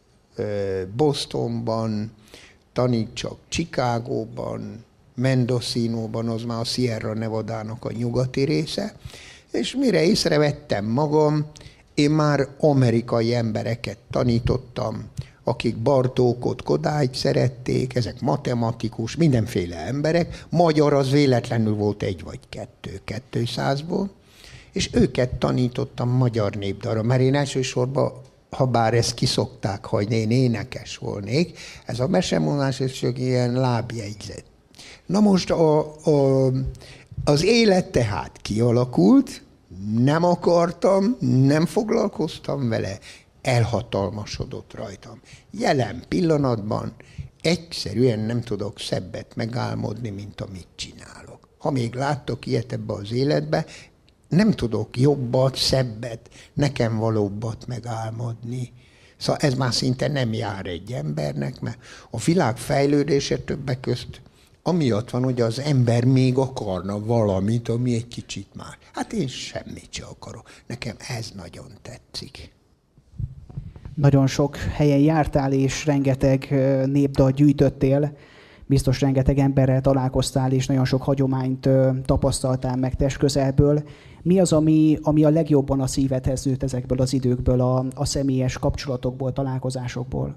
Speaker 8: Bostonban, tanítsak Chicagóban, Mendocinóban, az már a Sierra Nevadának a nyugati része, és mire észrevettem magam, én már amerikai embereket tanítottam, akik Bartókot, Kodályt szerették, ezek matematikus, mindenféle emberek, magyar az véletlenül volt egy vagy kettő, kettőszázból, és őket tanítottam magyar népdalra, mert én elsősorban, ha bár ezt kiszokták hagyni, én énekes volnék, ez a mesemondás, ez csak ilyen lábjegyzet. Na most a, a, az élet tehát kialakult, nem akartam, nem foglalkoztam vele, elhatalmasodott rajtam. Jelen pillanatban egyszerűen nem tudok szebbet megálmodni, mint amit csinálok. Ha még láttok ilyet ebbe az életbe, nem tudok jobbat, szebbet, nekem valóbbat megálmodni. Szóval ez már szinte nem jár egy embernek, mert a világ fejlődése többek közt amiatt van, hogy az ember még akarna valamit, ami egy kicsit már. Hát én semmit sem akarok. Nekem ez nagyon tetszik.
Speaker 7: Nagyon sok helyen jártál, és rengeteg népdalt gyűjtöttél. Biztos rengeteg emberrel találkoztál, és nagyon sok hagyományt tapasztaltál meg testközelből. Mi az, ami, ami a legjobban a szívedhez nőtt ezekből az időkből, a, a személyes kapcsolatokból, találkozásokból?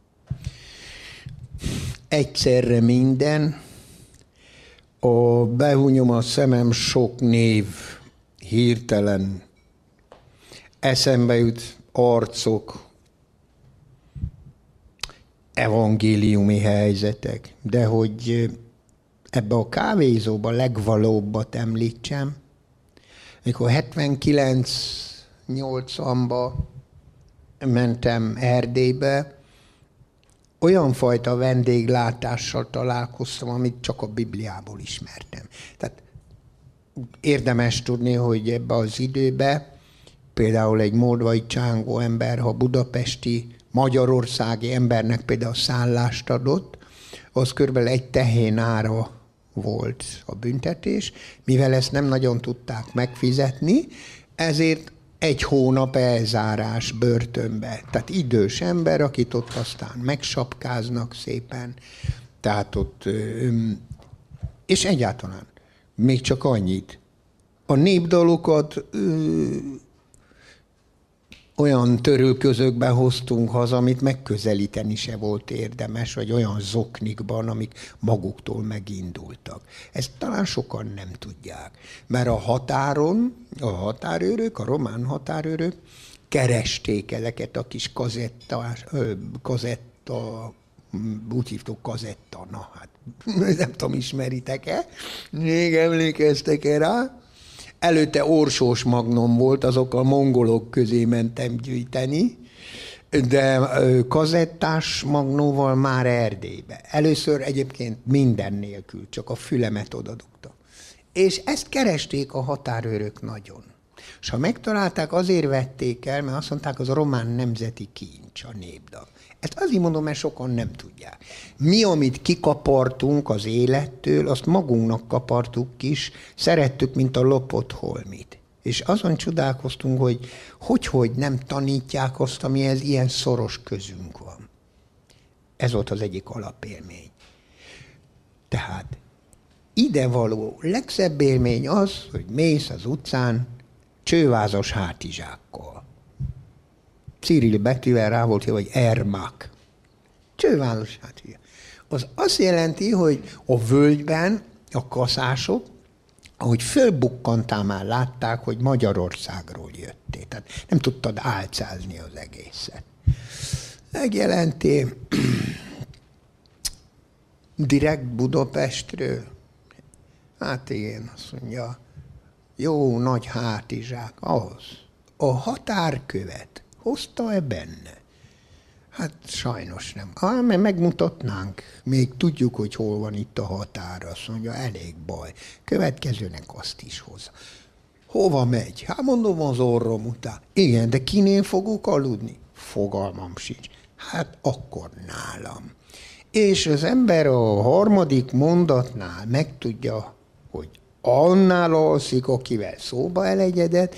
Speaker 8: Egyszerre minden. A behúnyom a szemem, sok név hirtelen eszembe jut, arcok, evangéliumi helyzetek, de hogy ebbe a kávézóba legvalóbbat említsem, mikor hetvenkilenc nyolcvanba mentem Erdélybe, olyan fajta vendéglátással találkoztam, amit csak a Bibliából ismertem. Tehát érdemes tudni, hogy ebbe az időbe például egy moldvai csángó ember, ha budapesti, magyarországi embernek például szállást adott, az körülbelül egy tehén ára volt a büntetés, mivel ezt nem nagyon tudták megfizetni, ezért egy hónap elzárás börtönbe. Tehát idős ember, akit ott aztán megsapkáznak szépen, tehát ott, és egyáltalán még csak annyit. A népdalokat ö, olyan törülközökbe hoztunk haza, amit megközelíteni se volt érdemes, vagy olyan zoknikban, amik maguktól megindultak. Ezt talán sokan nem tudják. Mert a határon, a határőrök, a román határőrök keresték ezeket a kis kazettás, kazetta, úgy hívtuk kazetta, na hát nem tudom, ismeritek-e? Még emlékeztek-e rá? Előtte Orsós Magnum volt, azok a mongolok közé mentem gyűjteni, de kazettás magnóval már Erdélybe. Először egyébként minden nélkül, csak a fülemet odadugtam. És ezt keresték a határőrök nagyon. És ha megtalálták, azért vették el, mert azt mondták, az a román nemzeti kincs, a népdal. Ezt azért mondom, mert sokan nem tudják. Mi, amit kikapartunk az élettől, azt magunknak kapartuk is, szerettük, mint a lopott holmit. És azon csodálkoztunk, hogy hogy-hogy nem tanítják azt, amihez ilyen szoros közünk van. Ez volt az egyik alapélmény. Tehát idevaló legszebb élmény az, hogy mész az utcán csővázas hátizsákkal. Cyril betűvel rá volt írva, hogy Ermak. Csővázas hátizsák. Az azt jelenti, hogy a völgyben a kaszások, ahogy fölbukkantál, már látták, hogy Magyarországról jöttél. Tehát nem tudtad álcázni az egészet. Megjelenti direkt Budapestről. Hát igen, azt mondja, jó nagy hátizsák, ahhoz. A határkövet hozta-e benne? Hát sajnos nem. Ah, mert megmutatnánk. Még tudjuk, hogy hol van itt a határ. Azt mondja, elég baj. Következőnek azt is hozza. Hova megy? Hát mondom, az orrom után. Igen, de kinél fogok aludni? Fogalmam sincs. Hát akkor nálam. És az ember a harmadik mondatnál megtudja, hogy annál alszik, akivel szóba elegyedett,